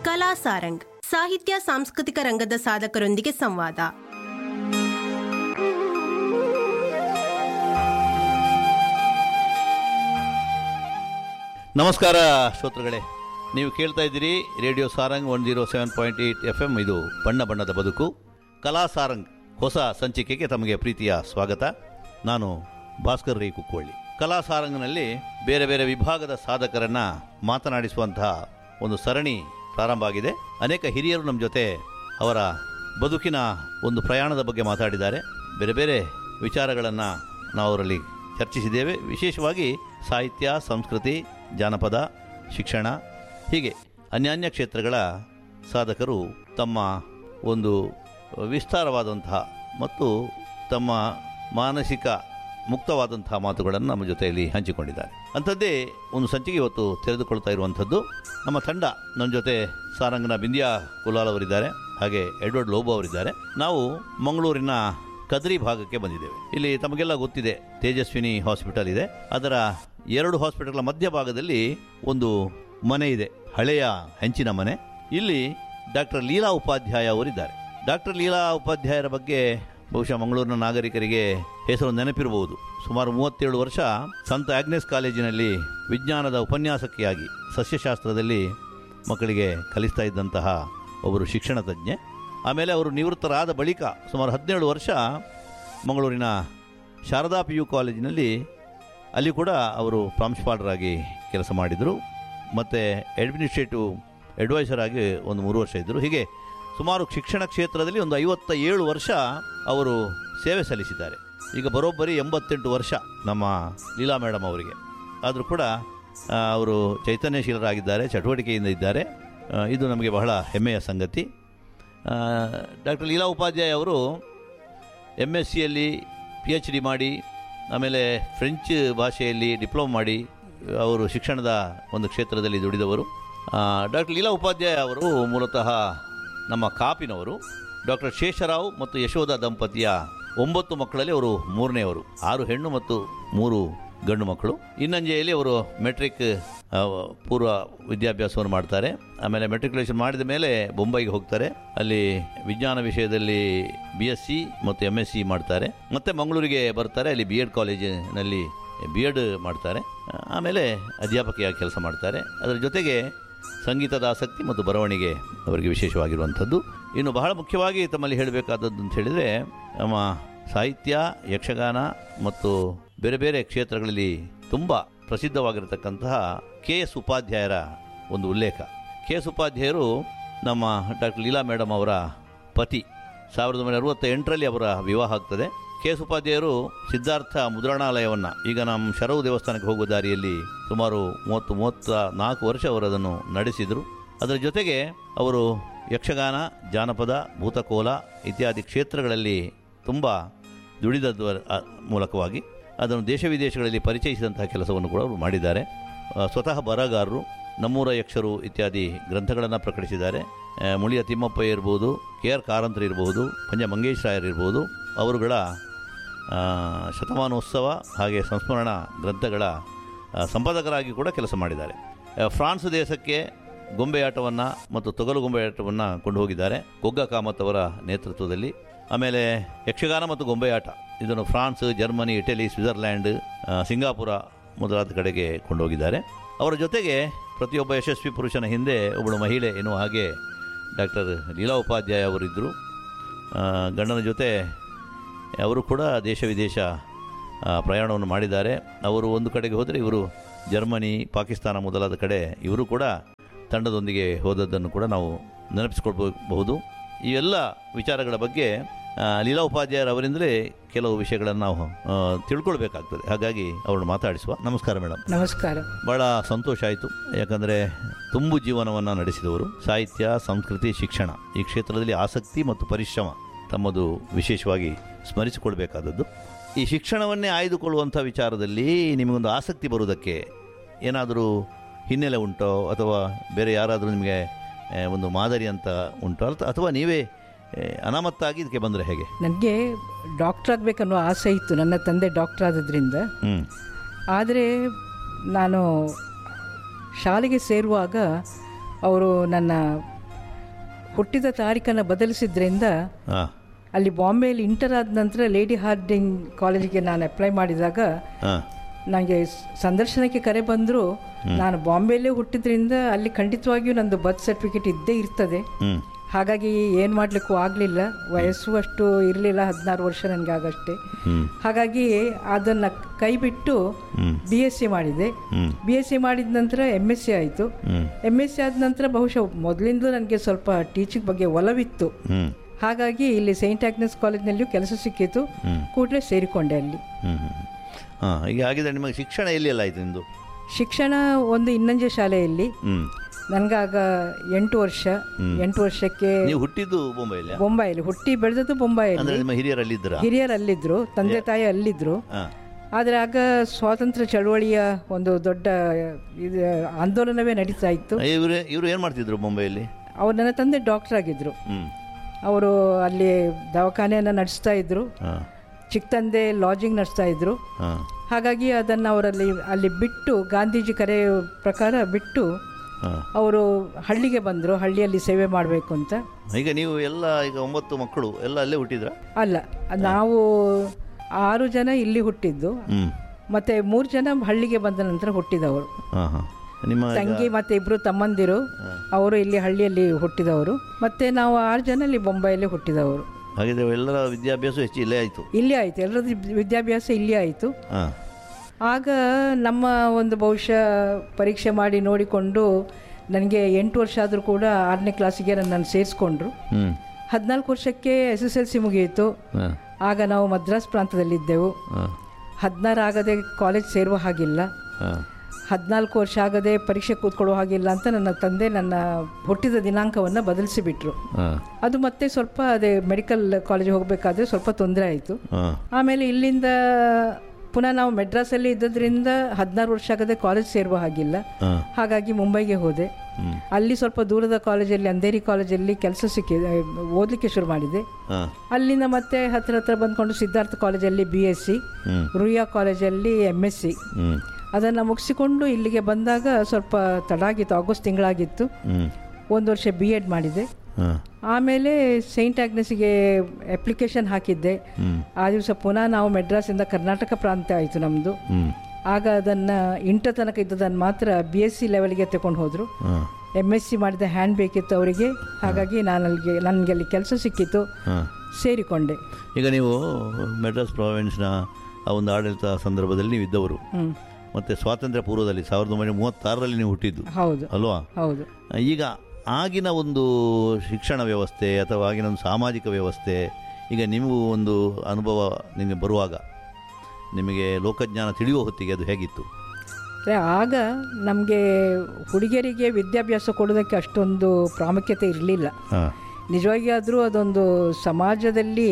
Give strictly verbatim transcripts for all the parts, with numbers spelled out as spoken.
ಕಲಾ ಸಾರಂಗ್ ಸಾಹಿತ್ಯ ಸಾಂಸ್ಕೃತಿಕ ರಂಗದ ಸಾಧಕರೊಂದಿಗೆ ಸಂವಾದ. ನಮಸ್ಕಾರ ಶ್ರೋತೃಗಳೇ, ನೀವು ಕೇಳ್ತಾ ಇದ್ದೀರಿ radio Sarang one zero seven point eight F M. ಇದು ಬಣ್ಣ ಬಣ್ಣದ ಬದುಕು. ಕಲಾ ಸಾರಂಗ್ ಹೊಸ ಸಂಚಿಕೆಗೆ ತಮಗೆ ಪ್ರೀತಿಯ ಸ್ವಾಗತ. ನಾನು ಭಾಸ್ಕರ್ ರೈ ಕುಕ್ಕೋಳ್ಳಿ. ಕಲಾ ಸಾರಂಗ್ನಲ್ಲಿ ಬೇರೆ ಬೇರೆ ವಿಭಾಗದ ಸಾಧಕರನ್ನು ಮಾತನಾಡಿಸುವಂತಹ ಒಂದು ಸರಣಿ ಪ್ರಾರಂಭ ಆಗಿದೆ. ಅನೇಕ ಹಿರಿಯರು ನಮ್ಮ ಜೊತೆ ಅವರ ಬದುಕಿನ ಒಂದು ಪ್ರಯಾಣದ ಬಗ್ಗೆ ಮಾತಾಡಿದ್ದಾರೆ. ಬೇರೆ ಬೇರೆ ವಿಚಾರಗಳನ್ನು ನಾವು ಅವರಲ್ಲಿ ಚರ್ಚಿಸಿದ್ದೇವೆ. ವಿಶೇಷವಾಗಿ ಸಾಹಿತ್ಯ, ಸಂಸ್ಕೃತಿ, ಜಾನಪದ, ಶಿಕ್ಷಣ ಹೀಗೆ ಅನ್ಯಾನ್ಯ ಕ್ಷೇತ್ರಗಳ ಸಾಧಕರು ತಮ್ಮ ಒಂದು ವಿಸ್ತಾರವಾದಂತಹ ಮತ್ತು ತಮ್ಮ ಮಾನಸಿಕ ಮುಕ್ತವಾದಂತಹ ಮಾತುಗಳನ್ನು ನಮ್ಮ ಜೊತೆಯಲ್ಲಿ ಹಂಚಿಕೊಂಡಿದ್ದಾರೆ. ಅಂಥದ್ದೇ ಒಂದು ಸಂಚಿಕೆ ಇವತ್ತು ತೆರೆದುಕೊಳ್ತಾ ಇರುವಂಥದ್ದು. ನಮ್ಮ ತಂಡ ನನ್ನ ಜೊತೆ ಸಾರಂಗನ ಬಿಂದ್ಯಾ ಕುಲಾಲ್ ಅವರಿದ್ದಾರೆ, ಹಾಗೆ ಎಡ್ವರ್ಡ್ ಲೋಬೋ ಅವರಿದ್ದಾರೆ. ನಾವು ಮಂಗಳೂರಿನ ಕದ್ರಿ ಭಾಗಕ್ಕೆ ಬಂದಿದ್ದೇವೆ. ಇಲ್ಲಿ ತಮಗೆಲ್ಲ ಗೊತ್ತಿದೆ, ತೇಜಸ್ವಿನಿ ಹಾಸ್ಪಿಟಲ್ ಇದೆ. ಅದರ ಎರಡು ಹಾಸ್ಪಿಟಲ್ಗಳ ಮಧ್ಯಭಾಗದಲ್ಲಿ ಒಂದು ಮನೆ ಇದೆ, ಹಳೆಯ ಹೆಂಚಿನ ಮನೆ. ಇಲ್ಲಿ ಡಾಕ್ಟರ್ ಲೀಲಾ ಉಪಾಧ್ಯಾಯ ಅವರಿದ್ದಾರೆ. ಡಾಕ್ಟರ್ ಲೀಲಾ ಉಪಾಧ್ಯಾಯರ ಬಗ್ಗೆ ಬಹುಶಃ ಮಂಗಳೂರಿನ ನಾಗರಿಕರಿಗೆ ಹೆಸರು ನೆನಪಿರಬಹುದು. ಸುಮಾರು ಮೂವತ್ತೇಳು ವರ್ಷ ಸಂತ ಆಗ್ನೆಸ್ ಕಾಲೇಜಿನಲ್ಲಿ ವಿಜ್ಞಾನದ ಉಪನ್ಯಾಸಕಿಯಾಗಿ ಸಸ್ಯಶಾಸ್ತ್ರದಲ್ಲಿ ಮಕ್ಕಳಿಗೆ ಕಲಿಸ್ತಾ ಇದ್ದಂತಹ ಒಬ್ಬರು ಶಿಕ್ಷಣ ತಜ್ಞೆ. ಆಮೇಲೆ ಅವರು ನಿವೃತ್ತರಾದ ಬಳಿಕ ಸುಮಾರು ಹದಿನೇಳು ವರ್ಷ ಮಂಗಳೂರಿನ ಶಾರದಾ ಪಿ ಯು ಕಾಲೇಜಿನಲ್ಲಿ ಅಲ್ಲಿ ಕೂಡ ಅವರು ಪ್ರಾಂಶುಪಾಲರಾಗಿ ಕೆಲಸ ಮಾಡಿದರು. ಮತ್ತು ಅಡ್ಮಿನಿಸ್ಟ್ರೇಟಿವ್ ಅಡ್ವೈಸರ್ ಆಗಿ ಒಂದು ಮೂರು ವರ್ಷ ಇದ್ದರು. ಹೀಗೆ ಸುಮಾರು ಶಿಕ್ಷಣ ಕ್ಷೇತ್ರದಲ್ಲಿ ಒಂದು ಐವತ್ತ ಏಳು ವರ್ಷ ಅವರು ಸೇವೆ ಸಲ್ಲಿಸಿದ್ದಾರೆ. ಈಗ ಬರೋಬ್ಬರಿ ಎಂಬತ್ತೆಂಟು ವರ್ಷ ನಮ್ಮ ಲೀಲಾ ಮೇಡಮ್ ಅವರಿಗೆ. ಆದರೂ ಕೂಡ ಅವರು ಚೈತನ್ಯಶೀಲರಾಗಿದ್ದಾರೆ, ಚಟುವಟಿಕೆಯಿಂದ ಇದ್ದಾರೆ. ಇದು ನಮಗೆ ಬಹಳ ಹೆಮ್ಮೆಯ ಸಂಗತಿ. ಡಾಕ್ಟರ್ ಲೀಲಾ ಉಪಾಧ್ಯಾಯ ಅವರು ಎಮ್ ಎಸ್ ಸಿಯಲ್ಲಿ ಪಿ ಎಚ್ ಡಿ ಮಾಡಿ, ಆಮೇಲೆ ಫ್ರೆಂಚ್ ಭಾಷೆಯಲ್ಲಿ ಡಿಪ್ಲೊಮಾ ಮಾಡಿ ಅವರು ಶಿಕ್ಷಣದ ಒಂದು ಕ್ಷೇತ್ರದಲ್ಲಿ ದುಡಿದವರು. ಡಾಕ್ಟರ್ ಲೀಲಾ ಉಪಾಧ್ಯಾಯ ಅವರು ಮೂಲತಃ ನಮ್ಮ ಕಾಪಿನವರು. ಡಾಕ್ಟರ್ ಶೇಷರಾವ್ ಮತ್ತು ಯಶೋಧ ದಂಪತಿಯ ಒಂಬತ್ತು ಮಕ್ಕಳಲ್ಲಿ ಅವರು ಮೂರನೆಯವರು. ಆರು ಹೆಣ್ಣು ಮತ್ತು ಮೂರು ಗಂಡು ಮಕ್ಕಳು. ಇನ್ನಂಜೆಯಲ್ಲಿ ಅವರು ಮೆಟ್ರಿಕ್ ಪೂರ್ವ ವಿದ್ಯಾಭ್ಯಾಸವನ್ನು ಮಾಡ್ತಾರೆ. ಆಮೇಲೆ ಮೆಟ್ರಿಕ್ಯುಲೇಷನ್ ಮಾಡಿದ ಮೇಲೆ ಬೊಂಬೈಗೆ ಹೋಗ್ತಾರೆ. ಅಲ್ಲಿ ವಿಜ್ಞಾನ ವಿಷಯದಲ್ಲಿ ಬಿ ಎಸ್ ಸಿ ಮತ್ತು ಎಮ್ ಎಸ್ ಸಿ ಮಾಡ್ತಾರೆ. ಮತ್ತೆ ಮಂಗಳೂರಿಗೆ ಬರ್ತಾರೆ. ಅಲ್ಲಿ ಬಿ ಎಡ್ ಕಾಲೇಜಿನಲ್ಲಿ ಬಿ ಎಡ್ ಮಾಡ್ತಾರೆ. ಆಮೇಲೆ ಅಧ್ಯಾಪಕಿಯಾಗಿ ಕೆಲಸ ಮಾಡ್ತಾರೆ. ಅದರ ಜೊತೆಗೆ ಸಂಗೀತದ ಆಸಕ್ತಿ ಮತ್ತು ಬರವಣಿಗೆ ಅವರಿಗೆ ವಿಶೇಷವಾಗಿರುವಂಥದ್ದು. ಇನ್ನು ಬಹಳ ಮುಖ್ಯವಾಗಿ ತಮ್ಮಲ್ಲಿ ಹೇಳಬೇಕಾದದ್ದು ಅಂತ ಹೇಳಿದರೆ, ನಮ್ಮ ಸಾಹಿತ್ಯ, ಯಕ್ಷಗಾನ ಮತ್ತು ಬೇರೆ ಬೇರೆ ಕ್ಷೇತ್ರಗಳಲ್ಲಿ ತುಂಬ ಪ್ರಸಿದ್ಧವಾಗಿರತಕ್ಕಂತಹ ಕೆ ಎಸ್ ಉಪಾಧ್ಯಾಯರ ಒಂದು ಉಲ್ಲೇಖ. ಕೆ ಎಸ್ ಉಪಾಧ್ಯಾಯರು ನಮ್ಮ ಡಾಕ್ಟರ್ ಲೀಲಾ ಮೇಡಮ್ ಅವರ ಪತಿ. ಸಾವಿರದ ಒಂಬೈನೂರ ಅರವತ್ತ ಎಂಟರಲ್ಲಿ ಅವರ ವಿವಾಹ ಆಗ್ತದೆ. ಕೆ ಎಸ್ ಉಪಾಧ್ಯಾಯರು ಸಿದ್ಧಾರ್ಥ ಮುದ್ರಣಾಲಯವನ್ನು, ಈಗ ನಮ್ಮ ಶರವು ದೇವಸ್ಥಾನಕ್ಕೆ ಹೋಗುವ ದಾರಿಯಲ್ಲಿ ಸುಮಾರು ಮೂವತ್ತು ಮೂವತ್ತ ನಾಲ್ಕು ವರ್ಷ ಅವರು ಅದನ್ನು ನಡೆಸಿದರು. ಅದರ ಜೊತೆಗೆ ಅವರು ಯಕ್ಷಗಾನ, ಜಾನಪದ, ಭೂತಕೋಲ ಇತ್ಯಾದಿ ಕ್ಷೇತ್ರಗಳಲ್ಲಿ ತುಂಬ ದುಡಿದದ್ವರ ಮೂಲಕವಾಗಿ ಅದನ್ನು ದೇಶ ವಿದೇಶಗಳಲ್ಲಿ ಪರಿಚಯಿಸಿದಂತಹ ಕೆಲಸವನ್ನು ಕೂಡ ಅವರು ಮಾಡಿದ್ದಾರೆ. ಸ್ವತಃ ಬರಹಗಾರರು. ನಮ್ಮೂರ ಯಕ್ಷರು ಇತ್ಯಾದಿ ಗ್ರಂಥಗಳನ್ನು ಪ್ರಕಟಿಸಿದ್ದಾರೆ. ಮುಳಿಯ ತಿಮ್ಮಪ್ಪ ಇರ್ಬೋದು, ಕೆ ಆರ್ ಕಾರಂತರು ಇರ್ಬೋದು, ಪಂಜ ಮಂಗೇಶ್ ರಾಯರ್ ಇರ್ಬೋದು. ಅವರುಗಳ ಶತಮಾನೋತ್ಸವ ಹಾಗೆ ಸಂಸ್ಮರಣಾ ಗ್ರಂಥಗಳ ಸಂಪಾದಕರಾಗಿ ಕೂಡ ಕೆಲಸ ಮಾಡಿದ್ದಾರೆ. ಫ್ರಾನ್ಸ್ ದೇಶಕ್ಕೆ ಗೊಂಬೆಯಾಟವನ್ನು ಮತ್ತು ತೊಗಲು ಗೊಂಬೆಯಾಟವನ್ನು ಕೊಂಡು ಹೋಗಿದ್ದಾರೆ ಗೊಗ್ಗ ಕಾಮತ್ ಅವರ ನೇತೃತ್ವದಲ್ಲಿ. ಆಮೇಲೆ ಯಕ್ಷಗಾನ ಮತ್ತು ಗೊಂಬೆಯಾಟ ಇದನ್ನು France, Germany, Italy, Switzerland, Singapore ಮೊದಲಾದ ಕಡೆಗೆ ಕೊಂಡೋಗಿದ್ದಾರೆ. ಅವರ ಜೊತೆಗೆ ಪ್ರತಿಯೊಬ್ಬ ಯಶಸ್ವಿ ಪುರುಷನ ಹಿಂದೆ ಒಬ್ಬಳು ಮಹಿಳೆ ಎನ್ನುವ ಹಾಗೆ ಡಾಕ್ಟರ್ ಲೀಲಾ ಉಪಾಧ್ಯಾಯ ಅವರಿದ್ದರು. ಗಂಡನ ಜೊತೆ ಅವರು ಕೂಡ ದೇಶ ವಿದೇಶ ಪ್ರಯಾಣವನ್ನು ಮಾಡಿದ್ದಾರೆ. ಅವರು ಒಂದು ಕಡೆಗೆ ಹೋದರೆ ಇವರು ಜರ್ಮನಿ, ಪಾಕಿಸ್ತಾನ ಮೊದಲಾದ ಕಡೆ ಇವರು ಕೂಡ ತಂಡದೊಂದಿಗೆ ಹೋದದ್ದನ್ನು ಕೂಡ ನಾವು ನೆನಪಿಸ್ಕೊಳ್ಬಹುದು. ಈ ಎಲ್ಲ ವಿಚಾರಗಳ ಬಗ್ಗೆ ಲೀಲಾ ಉಪಾಧ್ಯಾಯರವರಿಂದಲೇ ಕೆಲವು ವಿಷಯಗಳನ್ನು ನಾವು ತಿಳ್ಕೊಳ್ಬೇಕಾಗ್ತದೆ. ಹಾಗಾಗಿ ಅವರನ್ನು ಮಾತಾಡಿಸುವ. ನಮಸ್ಕಾರ ಮೇಡಮ್. ನಮಸ್ಕಾರ. ಭಾಳ ಸಂತೋಷ ಆಯಿತು. ಯಾಕಂದರೆ ತುಂಬು ಜೀವನವನ್ನು ನಡೆಸಿದವರು. ಸಾಹಿತ್ಯ, ಸಂಸ್ಕೃತಿ, ಶಿಕ್ಷಣ ಈ ಕ್ಷೇತ್ರದಲ್ಲಿ ಆಸಕ್ತಿ ಮತ್ತು ಪರಿಶ್ರಮ ತಮ್ಮದು ವಿಶೇಷವಾಗಿ ಸ್ಮರಿಸಿಕೊಳ್ಬೇಕಾದದ್ದು. ಈ ಶಿಕ್ಷಣವನ್ನೇ ಆಯ್ದುಕೊಳ್ಳುವಂಥ ವಿಚಾರದಲ್ಲಿ ನಿಮಗೊಂದು ಆಸಕ್ತಿ ಬರುವುದಕ್ಕೆ ಏನಾದರೂ ಹಿನ್ನೆಲೆ ಉಂಟೋ, ಅಥವಾ ಬೇರೆ ಯಾರಾದರೂ ನಿಮಗೆ ಒಂದು ಮಾದರಿ ಅಂತ ಉಂಟೋ, ಅಥವಾ ನೀವೇ ಅನಾಮತ್ತಾಗಿ ಇದಕ್ಕೆ ಬಂದರೆ ಹೇಗೆ? ನನಗೆ ಡಾಕ್ಟರ್ ಆಗಬೇಕನ್ನೋ ಆಸೆ ಇತ್ತು. ನನ್ನ ತಂದೆ ಡಾಕ್ಟರ್ ಆದದ್ರಿಂದ. ಆದರೆ ನಾನು ಶಾಲೆಗೆ ಸೇರುವಾಗ ಅವರು ನನ್ನ ಹುಟ್ಟಿದ ತಾರೀಖನ್ನು ಬದಲಿಸಿದ್ರಿಂದ ಹಾಂ ಅಲ್ಲಿ ಬಾಂಬೆಯಲ್ಲಿ ಇಂಟರ್ ಆದ ನಂತರ ಲೇಡಿ ಹಾರ್ಡಿಂಗ್ ಕಾಲೇಜಿಗೆ ನಾನು ಅಪ್ಲೈ ಮಾಡಿದಾಗ ಹಾಂ ನನಗೆ ಸಂದರ್ಶನಕ್ಕೆ ಕರೆ ಬಂದರೂ ನಾನು ಬಾಂಬೆಯಲ್ಲೇ ಹುಟ್ಟಿದ್ರಿಂದ ಅಲ್ಲಿ ಖಂಡಿತವಾಗಿಯೂ ನಂದು ಬರ್ತ್ ಸರ್ಟಿಫಿಕೇಟ್ ಇದ್ದೇ ಇರ್ತದೆ. ಹ್ಞೂ ಹಾಗಾಗಿ ಏನು ಮಾಡಲಿಕ್ಕೂ ಆಗಲಿಲ್ಲ, ವಯಸ್ಸು ಅಷ್ಟು ಇರಲಿಲ್ಲ, ಹದಿನಾರು ವರ್ಷ ನನಗೆ ಆಗಷ್ಟೇ. ಹಾಗಾಗಿ ಅದನ್ನು ಕೈ ಬಿಟ್ಟು ಬಿ ಎಸ್ ಸಿ ಮಾಡಿದೆ. ಬಿ ಎಸ್ ಸಿ ಮಾಡಿದ ನಂತರ ಎಮ್ ಎಸ್ ಸಿ ಆಯಿತು. ಎಮ್ ಎಸ್ ಸಿ ಆದ ನಂತರ ಬಹುಶಃ ಮೊದಲಿಂದ ನನಗೆ ಸ್ವಲ್ಪ ಟೀಚಿಂಗ್ ಬಗ್ಗೆ ಒಲವಿತ್ತು. ಹಾಗಾಗಿ ಇಲ್ಲಿ ಸೈಂಟ್ ಆಗ್ನೆಸ್ ಕಾಲೇಜ್ನಲ್ಲಿಯೂ ಕೆಲಸ ಸಿಕ್ಕಿತು. ಕೂಡಲೇ ಸೇರಿಕೊಂಡೆ ಅಲ್ಲಿ. ಹಾಂ, ಈಗ ಹಾಗಿದ್ರೆ ನಿಮಗೆ ಶಿಕ್ಷಣ ಎಲ್ಲಿ ಎಲ್ಲ ಆಯಿತು ನಿಮ್ಮದು? ಶಿಕ್ಷಣ ಒಂದು ಇನ್ನಂಜೆ ಶಾಲೆಯಲ್ಲಿ. ಹ್ಞೂ ನನಗಾಗ ಎಂಟು ವರ್ಷ. ಎಂಟು ವರ್ಷಕ್ಕೆ ನೀವು ಹುಟ್ಟಿದ್ದು ಬೊಂಬೈಯಲ್ಲಿ? ಬೊಂಬಾಯಲ್ಲಿ ಹುಟ್ಟಿ ಬೆಳೆದದ್ದು ಬೊಂಬಾಯಲ್ಲಿ. ಅಂದರೆ ನಿಮ್ಮ ಹಿರಿಯರಲ್ಲಿದ್ದರು? ಹಿರಿಯರು ಅಲ್ಲಿದ್ದರು, ತಂದೆ ತಾಯಿ ಅಲ್ಲಿದ್ದರು. ಆದರೆ ಆಗ ಸ್ವಾತಂತ್ರ್ಯ ಚಳವಳಿಯ ಒಂದು ದೊಡ್ಡ ಇದು ಆಂದೋಲನವೇ ನಡೀತಾ ಇತ್ತು. ಇವರು ಇವರು ಏನು ಮಾಡ್ತಿದ್ರು ಬೊಂಬೈಯಲ್ಲಿ? ಅವ್ರು ನನ್ನ ತಂದೆ ಡಾಕ್ಟರ್ ಆಗಿದ್ದರು. ಅವರು ಅಲ್ಲಿ ದವಾಖಾನೆಯನ್ನು ನಡೆಸ್ತಾ ಇದ್ದರು. ಚಿಕ್ಕ ತಂದೆ ಲಾಡ್ಜಿಂಗ್ ನಡೆಸ್ತಾ ಇದ್ದರು. ಹಾಗಾಗಿ ಅದನ್ನು ಅವರಲ್ಲಿ ಅಲ್ಲಿ ಬಿಟ್ಟು, ಗಾಂಧೀಜಿ ಕರೆ ಪ್ರಕಾರ ಬಿಟ್ಟು ಅವರು ಹಳ್ಳಿಗೆ ಬಂದರು, ಹಳ್ಳಿಯಲ್ಲಿ ಸೇವೆ ಮಾಡಬೇಕು ಅಂತ. ಈಗ ನೀವು ಎಲ್ಲ ಈಗ ಒಂಬತ್ತು ಮಕ್ಕಳು ಎಲ್ಲ ಅಲ್ಲೇ ಹುಟ್ಟಿದ್ರ? ಅಲ್ಲ, ನಾವು ಆರು ಜನ ಇಲ್ಲಿ ಹುಟ್ಟಿದ್ದು, ಮತ್ತೆ ಮೂರು ಜನ ಹಳ್ಳಿಗೆ ಬಂದ ನಂತರ ಹುಟ್ಟಿದವರು. ನಿಮ್ಮ ತಂಗಿ ಮತ್ತೆ ಇಬ್ರು ತಮ್ಮಂದಿರು, ಅವರು ಇಲ್ಲಿ ಹಳ್ಳಿಯಲ್ಲಿ ಹುಟ್ಟಿದವರು. ಮತ್ತೆ ನಾವು ಆರು ಜನ ಇಲ್ಲಿ ಬೊಂಬೈಯಲ್ಲಿ ಹುಟ್ಟಿದವರು. ಹಾಗಿದ್ರೆ ಎಲ್ಲರ ವಿದ್ಯಾಭ್ಯಾಸ ಹೆಚ್ಚು ಇಲ್ಲೇ ಆಯಿತು? ಇಲ್ಲೇ ಆಯಿತು, ಎಲ್ಲರದ್ದು ವಿದ್ಯಾಭ್ಯಾಸ ಇಲ್ಲಿ ಆಯಿತು. ಆಗ ನಮ್ಮ ಒಂದು ಬಹುಶಃ ಪರೀಕ್ಷೆ ಮಾಡಿ ನೋಡಿಕೊಂಡು ನನಗೆ ಎಂಟು ವರ್ಷ ಆದರೂ ಕೂಡ ಆರನೇ ಕ್ಲಾಸಿಗೆ ನನ್ನನ್ನು ಸೇರಿಸ್ಕೊಂಡ್ರು. ಹದಿನಾಲ್ಕು ವರ್ಷಕ್ಕೆ ಎಸ್ ಎಸ್ ಎಲ್ ಸಿ ಮುಗಿಯಿತು. ಆಗ ನಾವು ಮದ್ರಾಸ್ ಪ್ರಾಂತದಲ್ಲಿದ್ದೆವು. ಹದಿನಾರು ಆಗದೆ ಕಾಲೇಜ್ ಸೇರುವ ಹಾಗಿಲ್ಲ, ಹದಿನಾಲ್ಕು ವರ್ಷ ಆಗದೆ ಪರೀಕ್ಷೆ ಕೂತ್ಕೊಳ್ಳೋ ಹಾಗಿಲ್ಲ ಅಂತ ನನ್ನ ತಂದೆ ನನ್ನ ಹುಟ್ಟಿದ ದಿನಾಂಕವನ್ನು ಬದಲಿಸಿಬಿಟ್ರು. ಅದು ಮತ್ತೆ ಸ್ವಲ್ಪ ಅದೇ ಮೆಡಿಕಲ್ ಕಾಲೇಜಿಗೆ ಹೋಗಬೇಕಾದ್ರೆ ಸ್ವಲ್ಪ ತೊಂದರೆ ಆಯಿತು. ಆಮೇಲೆ ಇಲ್ಲಿಂದ ಪುನಃ ನಾವು ಮೆಡ್ರಾಸಲ್ಲಿ ಇದ್ದದ್ರಿಂದ ಹದಿನಾರು ವರ್ಷ ಆಗದೆ ಕಾಲೇಜ್ ಸೇರುವ ಹಾಗಿಲ್ಲ. ಹಾಗಾಗಿ ಮುಂಬೈಗೆ ಹೋದೆ. ಅಲ್ಲಿ ಸ್ವಲ್ಪ ದೂರದ ಕಾಲೇಜಲ್ಲಿ, ಅಂಧೇರಿ ಕಾಲೇಜಲ್ಲಿ ಕೆಲಸ ಸಿಕ್ಕಿ ಓದಲಿಕ್ಕೆ ಶುರು ಮಾಡಿದೆ. ಅಲ್ಲಿಂದ ಮತ್ತೆ ಹತ್ರ ಹತ್ರ ಬಂದ್ಕೊಂಡು ಸಿದ್ಧಾರ್ಥ ಕಾಲೇಜಲ್ಲಿ ಬಿ ಎಸ್ ಸಿ, ರುಯಾ ಕಾಲೇಜಲ್ಲಿ ಎಮ್ ಎಸ್ ಸಿ ಅದನ್ನು ಮುಗಿಸಿಕೊಂಡು ಇಲ್ಲಿಗೆ ಬಂದಾಗ ಸ್ವಲ್ಪ ತಡ ಆಗಿತ್ತು, ಆಗಸ್ಟ್ ತಿಂಗಳಾಗಿತ್ತು. ಒಂದು ವರ್ಷ ಬಿ ಎಡ್ ಮಾಡಿದೆ. ಆಮೇಲೆ ಸೈಂಟ್ ಆಗ್ನೆಸ್ಗೆ ಅಪ್ಲಿಕೇಶನ್ ಹಾಕಿದ್ದೆ. ಆ ದಿವಸ ಪುನಃ ನಾವು ಮೆಡ್ರಾಸಿಂದ ಕರ್ನಾಟಕ ಪ್ರಾಂತ ಆಯಿತು ನಮ್ಮದು. ಆಗ ಅದನ್ನು ಇಂಟರ್ ತನಕ ಇದ್ದದನ್ನು ಮಾತ್ರ ಬಿ ಎಸ್ ಸಿ ಲೆವೆಲ್ಗೆ ತಗೊಂಡು ಹೋದರು. ಎಮ್ ಎಸ್ ಸಿ ಮಾಡಿದ ಹ್ಯಾಂಡ್ ಬೇಕಿತ್ತು ಅವರಿಗೆ. ಹಾಗಾಗಿ ನಾನು ಅಲ್ಲಿಗೆ ನನಗೆ ಅಲ್ಲಿ ಕೆಲಸ ಸಿಕ್ಕಿತ್ತು, ಸೇರಿಕೊಂಡೆ. ಈಗ ನೀವು ಮೆಡ್ರಾಸ್ ಪ್ರಾವಿನ್ಸ್ನ ಆ ಒಂದು ಆಡಳಿತ ಸಂದರ್ಭದಲ್ಲಿ ನೀವು ಇದ್ದವರು, ಮತ್ತು ಸ್ವಾತಂತ್ರ್ಯ ಪೂರ್ವದಲ್ಲಿ ಸಾವಿರದ ಒಂಬೈನೂರ ಮೂವತ್ತಾರರಲ್ಲಿ ನೀವು ಹುಟ್ಟಿದ್ದು. ಹೌದು ಅಲ್ವಾ? ಹೌದು. ಈಗ ಆಗಿನ ಒಂದು ಶಿಕ್ಷಣ ವ್ಯವಸ್ಥೆ ಅಥವಾ ಆಗಿನ ಒಂದು ಸಾಮಾಜಿಕ ವ್ಯವಸ್ಥೆ, ಈಗ ನಿಮಗೂ ಒಂದು ಅನುಭವ ನಿಮಗೆ ಬರುವಾಗ ನಿಮಗೆ ಲೋಕಜ್ಞಾನ ತಿಳಿಯುವ ಹೊತ್ತಿಗೆ ಅದು ಹೇಗಿತ್ತು? ಆಗ ನಮಗೆ ಹುಡುಗಿಯರಿಗೆ ವಿದ್ಯಾಭ್ಯಾಸ ಕೊಡೋದಕ್ಕೆ ಅಷ್ಟೊಂದು ಪ್ರಾಮುಖ್ಯತೆ ಇರಲಿಲ್ಲ. ನಿಜವಾಗಿ ಆದರೂ ಅದೊಂದು ಸಮಾಜದಲ್ಲಿ